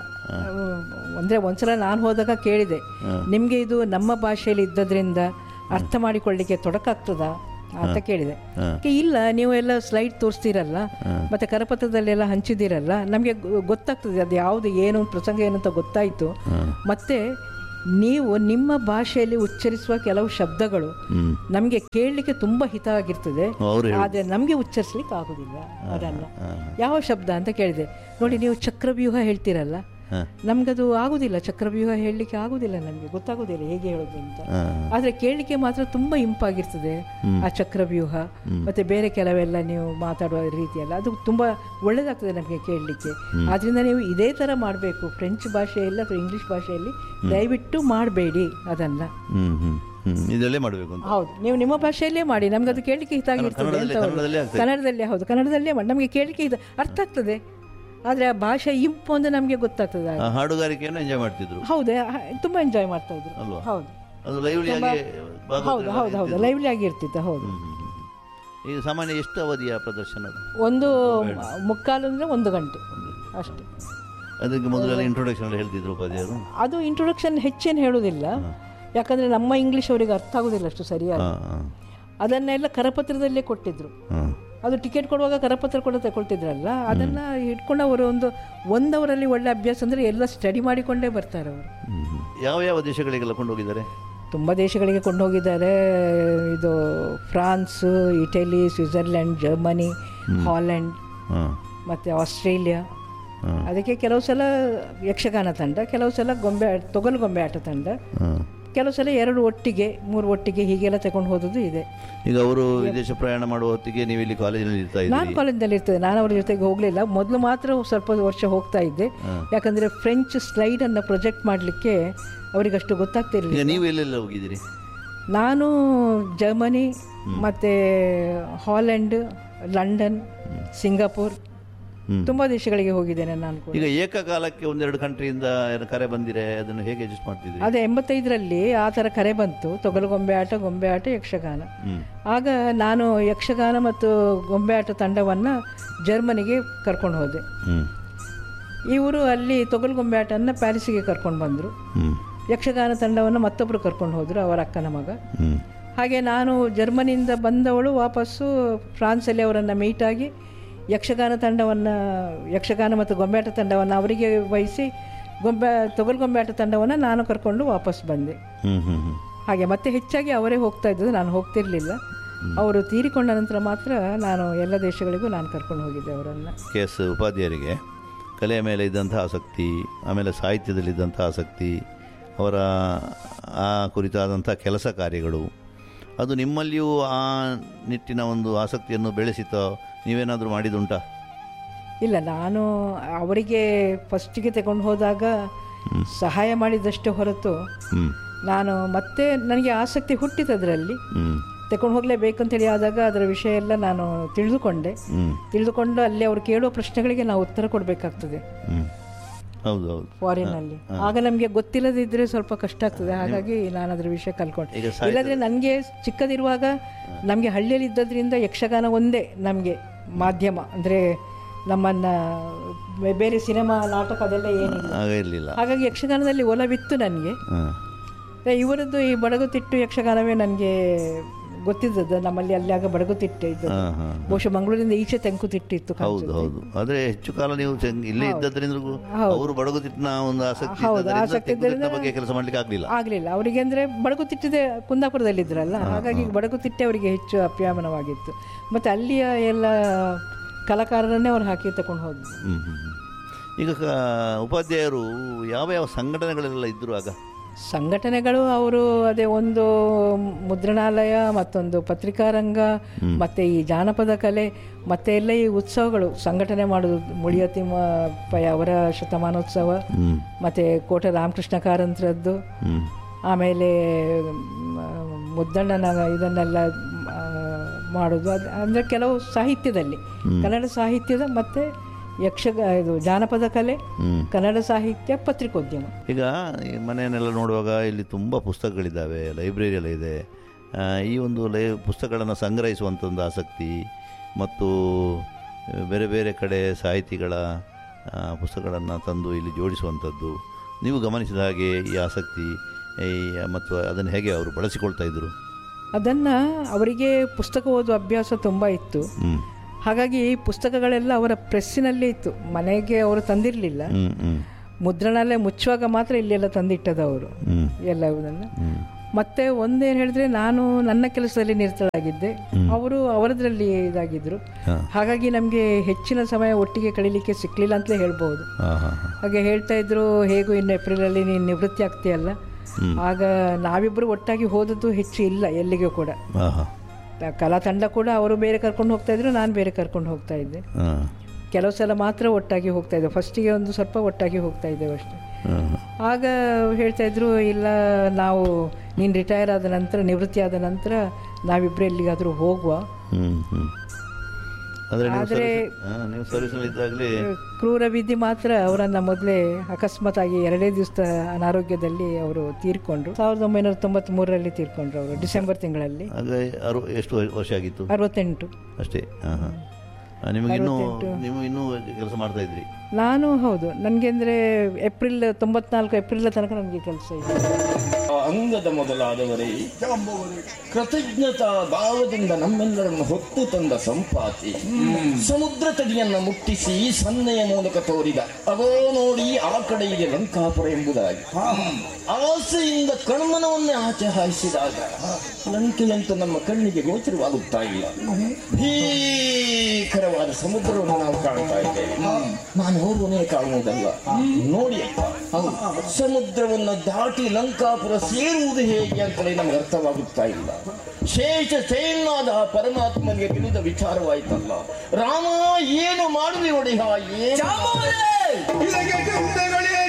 ಅಂದರೆ ಒಂದ್ಸಲ ನಾನು ಹೋದಾಗ ಕೇಳಿದೆ, ನಿಮಗೆ ಇದು ನಮ್ಮ ಭಾಷೆಯಲ್ಲಿ ಇದ್ದದ್ರಿಂದ ಅರ್ಥ ಮಾಡಿಕೊಳ್ಳಿಕ್ಕೆ ತೊಡಕಾಗ್ತದಾ ಅಂತ ಕೇಳಿದೆ. ಇಲ್ಲ, ನೀವು ಎಲ್ಲ ಸ್ಲೈಡ್ ತೋರಿಸ್ತೀರಲ್ಲ ಮತ್ತು ಕರಪತ್ರದಲ್ಲೆಲ್ಲ ಹಂಚಿದ್ದೀರಲ್ಲ, ನಮಗೆ ಗೊತ್ತಾಗ್ತದೆ ಅದು ಯಾವುದು ಏನು ಪ್ರಸಂಗ ಏನು ಅಂತ ಗೊತ್ತಾಯಿತು. ಮತ್ತು ನೀವು ನಿಮ್ಮ ಭಾಷೆಯಲ್ಲಿ ಉಚ್ಚರಿಸುವ ಕೆಲವು ಶಬ್ದಗಳು ನಮಗೆ ಕೇಳಲಿಕ್ಕೆ ತುಂಬ ಹಿತ ಆಗಿರ್ತದೆ, ಆದರೆ ನಮಗೆ ಉಚ್ಚರಿಸ್ಲಿಕ್ಕೆ ಆಗೋದಿಲ್ಲ ಅದನ್ನು. ಯಾವ ಶಬ್ದ ಅಂತ ಕೇಳಿದೆ. ನೋಡಿ, ನೀವು ಚಕ್ರವ್ಯೂಹ ಹೇಳ್ತೀರಲ್ಲ, ನಮಗದು ಆಗೋದಿಲ್ಲ, ಚಕ್ರವ್ಯೂಹ ಹೇಳಲಿಕ್ಕೆ ಆಗೋದಿಲ್ಲ, ನಮಗೆ ಗೊತ್ತಾಗೋದಿಲ್ಲ ಹೇಗೆ ಹೇಳೋದು ಅಂತ. ಆದರೆ ಕೇಳಲಿಕ್ಕೆ ಮಾತ್ರ ತುಂಬ ಇಂಪಾಗಿರ್ತದೆ ಆ ಚಕ್ರವ್ಯೂಹ ಮತ್ತು ಬೇರೆ ಕೆಲವೆಲ್ಲ ನೀವು ಮಾತಾಡುವ ರೀತಿಯಲ್ಲ, ಅದು ತುಂಬ ಒಳ್ಳೆಯದಾಗ್ತದೆ ನಮಗೆ ಕೇಳಲಿಕ್ಕೆ. ಆದ್ದರಿಂದ ನೀವು ಇದೇ ಥರ ಮಾಡಬೇಕು, ಫ್ರೆಂಚ್ ಭಾಷೆಯಲ್ಲಿ ಅಥವಾ ಇಂಗ್ಲೀಷ್ ಭಾಷೆಯಲ್ಲಿ ದಯವಿಟ್ಟು ಮಾಡಬೇಡಿ ಅದನ್ನು. ಹ್ಮ್, ಇದರಲ್ಲೇ ಮಾಡಬೇಕು ಅಂತ. ಹೌದು, ನೀವು ನಿಮ್ಮ ಭಾಷೆಯಲ್ಲೇ ಮಾಡಿ, ನಮ್ಗೆ ಅದು ಕೇಳಲಿಕ್ಕೆ ಹಿತಾಗಿರ್ತದೆ ಕನ್ನಡದಲ್ಲಿ- ಅಂತ. ಕನ್ನಡದಲ್ಲೇ ಆಗ್ತದೆ. ಕನ್ನಡದಲ್ಲೇ, ಹೌದು, ಕನ್ನಡದಲ್ಲೇ ಮಾಡಿ, ನಮಗೆ ಕೇಳಲಿಕ್ಕೆ ಇದು ಅರ್ಥ ಆಗ್ತದೆ. ಆದರೆ ಆ ಭಾಷೆ ಇಂಪು ಅಂತ ನಮಗೆ ಗೊತ್ತಾಗ್ತದೆ. ಆ ಹಾಡುಗಾರಿಕೆಯನ್ನು ಎಂಜಾಯ್ ಮಾಡ್ತಿದ್ರು. ಹೌದು, ತುಂಬ ಎಂಜಾಯ್ ಮಾಡ್ತಾ ಇದ್ರು. ಅಲ್ವಾ? ಹೌದು ಅದು ಲೈವ್ಲಿ ಆಗಿ ಹೌದು ಹೌದು ಹೌದು ಲೈವ್ಲಿ ಆಗಿ ಇರ್ತಿತ್ತು. ಹೌದು. ಈಗ ಸಾಮಾನ್ಯ ಎಷ್ಟು ಅವಧಿಯ ಪ್ರದರ್ಶನ ಅದು? ಒಂದು ಮುಕ್ಕಾಲು ಅಂದರೆ ಒಂದು ಗಂಟೆ ಅಷ್ಟೇ. ಅದಕ್ಕೆ ಮೊದಲೆಲ್ಲ ಇಂಟ್ರೊಡಕ್ಷನ್ ಎಲ್ಲ ಹೇಳ್ತಿದ್ರು ಉಪಾಧ್ಯಾಯರು. ಅದು ಇಂಟ್ರೊಡಕ್ಷನ್ ಹೆಚ್ಚೇನು ಹೇಳೋದಿಲ್ಲ, ಯಾಕಂದರೆ ನಮ್ಮ ಇಂಗ್ಲೀಷ್ ಅವರಿಗೆ ಅರ್ಥ ಆಗೋದಿಲ್ಲ ಅಷ್ಟು ಸರಿಯಾಗಿ. ಅದನ್ನೆಲ್ಲ ಕರಪತ್ರದಲ್ಲೇ ಕೊಟ್ಟಿದ್ರು. ಅದು ಟಿಕೆಟ್ ಕೊಡುವಾಗ ಕರಪತ್ರ ಕೂಡ ತಗೊಳ್ತಿದ್ರಲ್ಲ, ಅದನ್ನು ಇಟ್ಕೊಂಡು ಅವರು ಒಂದು ಒಂದು ಅವರಲ್ಲಿ ಒಳ್ಳೆ ಅಭ್ಯಾಸ ಅಂದರೆ ಎಲ್ಲ ಸ್ಟಡಿ ಮಾಡಿಕೊಂಡೇ ಬರ್ತಾರೆ ಅವರು. ಯಾವ ಯಾವ ದೇಶಗಳಿಗೆಲ್ಲ ಕೊಂಡೋಗಿದ್ದಾರೆ? ತುಂಬ ದೇಶಗಳಿಗೆ ಕೊಂಡೋಗಿದ್ದಾರೆ. ಇದು France, Italy, Switzerland, Germany, Holland ಮತ್ತು ಆಸ್ಟ್ರೇಲಿಯಾ. ಅದಕ್ಕೆ ಕೆಲವು ಸಲ ಯಕ್ಷಗಾನ ತಂಡ, ಕೆಲವು ಸಲ ಗೊಂಬೆ ತೊಗಲು ಗೊಂಬೆ ಆಟ ತಂಡ, ಕೆಲವು ಸಲ ಎರಡು ಒಟ್ಟಿಗೆ, ಮೂರು ಒಟ್ಟಿಗೆ ಹೀಗೆಲ್ಲ ತಗೊಂಡು ಹೋದದ್ದು ಇದೆ. ಈಗ ಅವರು ವಿದೇಶ ಪ್ರಯಾಣ ಮಾಡುವ ಹೊತ್ತಿಗೆ ನೀವು ಇಲ್ಲಿ ಕಾಲೇಜಿನಲ್ಲಿ ಇರ್ತಾ ಇದ್ದೀರಿ? ನಾನು ಕಾಲೇಜಿನಲ್ಲಿ ಇರ್ತದೆ, ನಾನು ಅವ್ರ ಜೊತೆಗೆ ಹೋಗಲಿಲ್ಲ. ಮೊದಲು ಮಾತ್ರ ಸ್ವಲ್ಪ ವರ್ಷ ಹೋಗ್ತಾ ಇದ್ದೆ, ಯಾಕಂದರೆ ಫ್ರೆಂಚ್ ಸ್ಲೈಡನ್ನು ಪ್ರೊಜೆಕ್ಟ್ ಮಾಡಲಿಕ್ಕೆ ಅವರಿಗಷ್ಟು ಗೊತ್ತಾಗ್ತಿರಲಿಲ್ಲ. ಈಗ ನೀವು ಎಲ್ಲೆಲ್ಲ ಹೋಗಿದ್ದೀರಿ? ನಾನು ಜರ್ಮನಿ ಮತ್ತು ಹಾಲೆಂಡ್, ಲಂಡನ್, ಸಿಂಗಾಪುರ್, ತುಂಬ ದೇಶಗಳಿಗೆ ಹೋಗಿದ್ದೇನೆ ನಾನು ಕೂಡ. ಈಗ ಏಕಕಾಲಕ್ಕೆ ಒಂದೆರಡು ಕಂಟ್ರಿಯಿಂದ ಕರೆ ಬಂದಿರೆ ಅದನ್ನು ಹೇಗೆ ಅಡ್ಜಸ್ಟ್ ಮಾಡ್ತಿದ್ರಿ? ಅದೇ ಎಂಬತ್ತೈದರಲ್ಲಿ ಆ ಥರ ಕರೆ ಬಂತು, ತೊಗಲು ಗೊಂಬೆ ಆಟ, ಗೊಂಬೆ ಆಟ, ಯಕ್ಷಗಾನ. ಆಗ ನಾನು ಯಕ್ಷಗಾನ ಮತ್ತು ಗೊಂಬೆ ಆಟ ತಂಡವನ್ನು ಜರ್ಮನಿಗೆ ಕರ್ಕೊಂಡು ಹೋದೆ. ಇವರು ಅಲ್ಲಿ ತೊಗಲು ಗೊಂಬೆ ಆಟವನ್ನು ಪ್ಯಾರಿಸಿಗೆ ಕರ್ಕೊಂಡು ಬಂದರು. ಯಕ್ಷಗಾನ ತಂಡವನ್ನು ಮತ್ತೊಬ್ಬರು ಕರ್ಕೊಂಡು ಹೋದರು, ಅವರ ಅಕ್ಕನ ಮಗ. ಹಾಗೆ ನಾನು ಜರ್ಮನಿಯಿಂದ ಬಂದವಳು ವಾಪಸ್ಸು ಫ್ರಾನ್ಸಲ್ಲಿ ಅವರನ್ನು ಮೀಟಾಗಿ ಯಕ್ಷಗಾನ ತಂಡವನ್ನು, ಯಕ್ಷಗಾನ ಮತ್ತು ಗೊಂಬೆಯಾಟ ತಂಡವನ್ನು ಅವರಿಗೆ ವಹಿಸಿ ಗೊಂಬೆ ತೊಗಲು ಗೊಂಬೆಯಾಟ ತಂಡವನ್ನು ನಾನು ಕರ್ಕೊಂಡು ವಾಪಸ್ ಬಂದೆ. ಹಾಗೆ ಮತ್ತೆ ಹೆಚ್ಚಾಗಿ ಅವರೇ ಹೋಗ್ತಾ ಇದ್ದದ್ದು, ನಾನು ಹೋಗ್ತಿರಲಿಲ್ಲ. ಅವರು ತೀರಿಕೊಂಡ ನಂತರ ಮಾತ್ರ ನಾನು ಎಲ್ಲ ದೇಶಗಳಿಗೂ ನಾನು ಕರ್ಕೊಂಡು ಹೋಗಿದ್ದೆ ಅವರನ್ನು. ಕೆ ಎಸ್ ಉಪಾಧ್ಯಾಯರಿಗೆ ಕಲೆಯ ಮೇಲೆ ಇದ್ದಂಥ ಆಸಕ್ತಿ, ಆಮೇಲೆ ಸಾಹಿತ್ಯದಲ್ಲಿದ್ದಂಥ ಆಸಕ್ತಿ, ಅವರ ಆ ಕುರಿತಾದಂಥ ಕೆಲಸ ಕಾರ್ಯಗಳು, ಅದು ನಿಮ್ಮಲ್ಲಿಯೂ ಆ ನಿಟ್ಟಿನ ಒಂದು ಆಸಕ್ತಿಯನ್ನು ಬೆಳೆಸಿತೋ? ನೀವೇನಾದರೂ ಮಾಡಿದುಂಟಾ? ಇಲ್ಲ, ನಾನು ಅವರಿಗೆ ಫಸ್ಟಿಗೆ ತಗೊಂಡು ಹೋದಾಗ ಸಹಾಯ ಮಾಡಿದಷ್ಟೇ ಹೊರತು ನಾನು ಮತ್ತೆ ನನಗೆ ಆಸಕ್ತಿ ಹುಟ್ಟಿತದರಲ್ಲಿ ತಗೊಂಡು ಹೋಗಲೇಬೇಕಂತೇಳಿ ಆದಾಗ ಅದರ ವಿಷಯ ಎಲ್ಲ ನಾನು ತಿಳಿದುಕೊಂಡೆ. ತಿಳಿದುಕೊಂಡು ಅಲ್ಲಿ ಅವರು ಕೇಳುವ ಪ್ರಶ್ನೆಗಳಿಗೆ ನಾವು ಉತ್ತರ ಕೊಡಬೇಕಾಗ್ತದೆ ಹೌದು ಹೌದು ಫಾರಿನಲ್ಲಿ. ಆಗ ನಮಗೆ ಗೊತ್ತಿಲ್ಲದಿದ್ದರೆ ಸ್ವಲ್ಪ ಕಷ್ಟ ಆಗ್ತದೆ. ಹಾಗಾಗಿ ನಾನು ಅದರ ವಿಷಯ ಕಲ್ಕೊಂಡೆ. ಇಲ್ಲದ್ರೆ ನನಗೆ ಚಿಕ್ಕದಿರುವಾಗ ನಮಗೆ ಹಳ್ಳಿಯಲ್ಲಿ ಇದ್ದದ್ರಿಂದ ಯಕ್ಷಗಾನ ಒಂದೇ ನಮಗೆ ಮಾಧ್ಯಮ, ಅಂದರೆ ನಮ್ಮನ್ನು ಬೇರೆ ಸಿನಿಮಾ ನಾಟಕ ಅದೆಲ್ಲ ಏನಿಲ್ಲ. ಹಾಗಾಗಿ ಯಕ್ಷಗಾನದಲ್ಲಿ ಒಲವಿತ್ತು ನನಗೆ. ಇವರದ್ದು ಈ ಬಡಗುತಿಟ್ಟು ಯಕ್ಷಗಾನವೇ ನನಗೆ ಗೊತ್ತಿದ್ದದ್ದು. ನಮ್ಮಲ್ಲಿ ಅಲ್ಲಿ ಆಗ ಬಡಗುತಿಟ್ಟೆ ಇದ್ದು, ಬಹುಶಃ ಮಂಗಳೂರಿಂದ ಈಚೆ ತೆಂಕುತಿಟ್ಟು ಇತ್ತು. ಹೌದು ಹೌದು. ಆದರೆ ಹೆಚ್ಚು ಕಾಲ ನೀವು ಇಲ್ಲೇ ಇದ್ದದ್ರಿಂದ ಅವರು ಬಡಗುತಿಟ್ಟಿನ ಒಂದು ಆಸಕ್ತಿ ಬಗ್ಗೆ ಕೆಲಸ ಮಾಡ್ಲಿಕ್ಕೆ ಆಗಲಿಲ್ಲ ಆಗಲಿಲ್ಲ ಅವರಿಗೆ. ಅಂದರೆ ಬಡಗುತಿಟ್ಟಿದೆ ಕುಂದಾಪುರದಲ್ಲಿದ್ದರಲ್ಲ, ಹಾಗಾಗಿ ಬಡಗುತಿಟ್ಟೆ ಅವರಿಗೆ ಹೆಚ್ಚು ಅಪ್ಯಾಮನವಾಗಿತ್ತು. ಮತ್ತು ಅಲ್ಲಿಯ ಎಲ್ಲ ಕಲಾಕಾರರನ್ನೇ ಅವ್ರು ಹಾಕಿ ತಗೊಂಡು ಹೋದ್ರು. ಈಗ ಉಪಾಧ್ಯಾಯರು ಯಾವ ಯಾವ ಸಂಘಟನೆಗಳೆಲ್ಲ ಇದ್ದರು ಆಗ? ಸಂಘಟನೆಗಳು ಅವರು ಅದೇ ಒಂದು ಮುದ್ರಣಾಲಯ, ಮತ್ತೊಂದು ಪತ್ರಿಕಾರಂಗ, ಮತ್ತು ಈ ಜಾನಪದ ಕಲೆ, ಮತ್ತು ಎಲ್ಲ ಈ ಉತ್ಸವಗಳು ಸಂಘಟನೆ ಮಾಡೋದು. ಮುಳಿಯತಿಮ್ಮ ಅವರ ಶತಮಾನೋತ್ಸವ, ಮತ್ತು ಕೋಟೆ ರಾಮಕೃಷ್ಣ ಕಾರಂತರದ್ದು, ಆಮೇಲೆ ಮುದ್ದಣ್ಣನ ಇದನ್ನೆಲ್ಲ ಮಾಡೋದು. ಅದು ಅಂದರೆ ಕೆಲವು ಸಾಹಿತ್ಯದಲ್ಲಿ ಕನ್ನಡ ಸಾಹಿತ್ಯದ ಮತ್ತು ಯಕ್ಷಗ ಇದು ಜಾನಪದ ಕಲೆ, ಕನ್ನಡ ಸಾಹಿತ್ಯ, ಪತ್ರಿಕೋದ್ಯಮ. ಈಗ ಮನೆಯನ್ನೆಲ್ಲ ನೋಡುವಾಗ ಇಲ್ಲಿ ತುಂಬ ಪುಸ್ತಕಗಳಿದ್ದಾವೆ, ಲೈಬ್ರರಿ ಎಲ್ಲ ಇದೆ. ಈ ಒಂದು ಲೈ ಪುಸ್ತಕಗಳನ್ನು ಸಂಗ್ರಹಿಸುವಂಥ ಒಂದು ಆಸಕ್ತಿ ಮತ್ತು ಬೇರೆ ಬೇರೆ ಕಡೆ ಸಾಹಿತಿಗಳ ಪುಸ್ತಕಗಳನ್ನು ತಂದು ಇಲ್ಲಿ ಜೋಡಿಸುವಂಥದ್ದು, ನೀವು ಗಮನಿಸಿದ ಹಾಗೆ ಈ ಆಸಕ್ತಿ ಮತ್ತು ಅದನ್ನು ಹೇಗೆ ಅವರು ಬಳಸಿಕೊಳ್ತಾ ಇದ್ದರು? ಅದನ್ನು ಅವರಿಗೆ ಪುಸ್ತಕ ಓದುವ ಅಭ್ಯಾಸ ತುಂಬ ಇತ್ತು. ಹಾಗಾಗಿ ಪುಸ್ತಕಗಳೆಲ್ಲ ಅವರ ಪ್ರೆಸ್ಸಿನಲ್ಲೇ ಇತ್ತು, ಮನೆಗೆ ಅವರು ತಂದಿರಲಿಲ್ಲ. ಮುದ್ರಣಾಲಯ ಮುಚ್ಚುವಾಗ ಮಾತ್ರ ಇಲ್ಲೆಲ್ಲ ತಂದಿಟ್ಟದ ಅವರು ಎಲ್ಲವುದನ್ನು. ಮತ್ತೆ ಒಂದೇನು ಹೇಳಿದ್ರೆ, ನಾನು ನನ್ನ ಕೆಲಸದಲ್ಲಿ ನಿರತಳಾಗಿದ್ದೆ, ಅವರು ಅವರದ್ರಲ್ಲಿ ಇದಾಗಿದ್ದರು. ಹಾಗಾಗಿ ನಮಗೆ ಹೆಚ್ಚಿನ ಸಮಯ ಒಟ್ಟಿಗೆ ಕಳೀಲಿಕ್ಕೆ ಸಿಕ್ಕಲಿಲ್ಲ ಅಂತಲೇ ಹೇಳ್ಬೋದು. ಹಾಗೆ ಹೇಳ್ತಾ ಇದ್ರು, ಹೇಗೂ ಇನ್ನು ಏಪ್ರಿಲಲ್ಲಿ ನೀನು ನಿವೃತ್ತಿ ಆಗ್ತೀಯಲ್ಲ, ಆಗ ನಾವಿಬ್ಬರು ಒಟ್ಟಾಗಿ ಹೋದದ್ದು ಹೆಚ್ಚು ಇಲ್ಲ ಎಲ್ಲಿಗೂ ಕೂಡ. ಕಲಾ ತಂಡ ಕೂಡ ಅವರು ಬೇರೆ ಕರ್ಕೊಂಡು ಹೋಗ್ತಾ ಇದ್ರು, ನಾನು ಬೇರೆ ಕರ್ಕೊಂಡು ಹೋಗ್ತಾ ಇದ್ದೆ. ಕೆಲವು ಸಲ ಮಾತ್ರ ಒಟ್ಟಾಗಿ ಹೋಗ್ತಾ ಇದ್ದೆ. ಫಸ್ಟಿಗೆ ಒಂದು ಸ್ವಲ್ಪ ಒಟ್ಟಾಗಿ ಹೋಗ್ತಾ ಇದ್ದೇವೆ ಅಷ್ಟೇ. ಆಗ ಹೇಳ್ತಾಯಿದ್ರು, ಇಲ್ಲ ನಾವು ನೀನು ರಿಟೈರ್ ಆದ ನಂತರ, ನಿವೃತ್ತಿ ಆದ ನಂತರ ನಾವಿಬ್ಬರು ಎಲ್ಲಿಗಾದರೂ ಹೋಗುವ. ಹ್ಞೂ ಹ್ಞೂ ಆದರೆ ನೀವು ಸರ್ವಿಸಲ್ಲಿ ಇದ್ದಾಗಲೇ ಕ್ರೂರ ವಿಧಿ ಮಾತ್ರ ಅವರನ್ನು ಮೊದಲೇ ಅಕಸ್ಮಾತ್ ಆಗಿ ಎರಡೇ ದಿವಸ ಅನಾರೋಗ್ಯದಲ್ಲಿ ಅವರು ತೀರ್ಕೊಂಡ್ರು. ಸಾವಿರದ ಒಂಬೈನೂರ ತೊಂಬತ್ತ್ಮೂರರಲ್ಲಿ ತೀರ್ಕೊಂಡ್ರು ಅವರು, ಡಿಸೆಂಬರ್ ತಿಂಗಳಲ್ಲಿ. ಆಗ ಅರು ಎಷ್ಟು ವರ್ಷ ಆಗಿತ್ತು? ಅರವತ್ತೆಂಟು ಅಷ್ಟೇ. ಹಾಂ ಹಾಂ ನಿಮಗಿನ್ನೂ ನೀವು ಇನ್ನೂ ಕೆಲಸ ಮಾಡ್ತಾ ಇದ್ರಿ? ನಾನು ಹೌದು, ನನಗೆ ಅಂದರೆ ಏಪ್ರಿಲ್ ತೊಂಬತ್ನಾಲ್ಕು ಏಪ್ರಿಲ್ ತನಕ ನನಗೆ ಕೆಲಸ ಇದೆ. ಅಂಗದ ಮೊದಲಾದವರೇ, ಕೃತಜ್ಞತಾ ಭಾವದಿಂದ ನಮ್ಮೆಲ್ಲರನ್ನು ಹೊತ್ತು ತಂದ ಸಂಪಾತಿ, ಸಮುದ್ರ ತಡಿಯನ್ನು ಮುಟ್ಟಿಸಿ ಸನ್ನೆಯ ಮೂಲಕ ತೋರಿದ ಅವೋ ನೋಡಿ ಆ ಕಡೆ ಇದೆ ಲಂಕಾಪುರ ಎಂಬುದಾಗಿ ಆಸೆಯಿಂದ ಕಣ್ಮನವನ್ನೇ ಆಚೆ ಹಾಯಿಸಿದಾಗ ಲಂಕೆಯಂತೂ ನಮ್ಮ ಕಣ್ಣಿಗೆ ಗೋಚರವಾಗುತ್ತಾ ಇಲ್ಲ. ಭೀಕರವಾದ ಸಮುದ್ರವನ್ನು ನಾವು ಕಾಣ್ತಾ ಇದ್ದೇವೆ. ನಾನು ಹೋಗುವನೇ ಕಾಣುವುದಲ್ಲ, ನೋಡಿ ಸಮುದ್ರವನ್ನು ದಾಟಿ ಲಂಕಾಪುರ ಸೇರುವುದು ಹೇಗೆ ಅಂತಲೇ ನಮ್ಗೆ ಅರ್ಥವಾಗುತ್ತಾ ಇಲ್ಲ. ಶೇಷ ಸೇನಾದ ಪರಮಾತ್ಮನಿಗೆ ತಿಳಿದ ವಿಚಾರವಾಯ್ತಲ್ಲ, ರಾಮ ಏನು ಮಾಡುವೆ ಒಡೆಯ ಏನು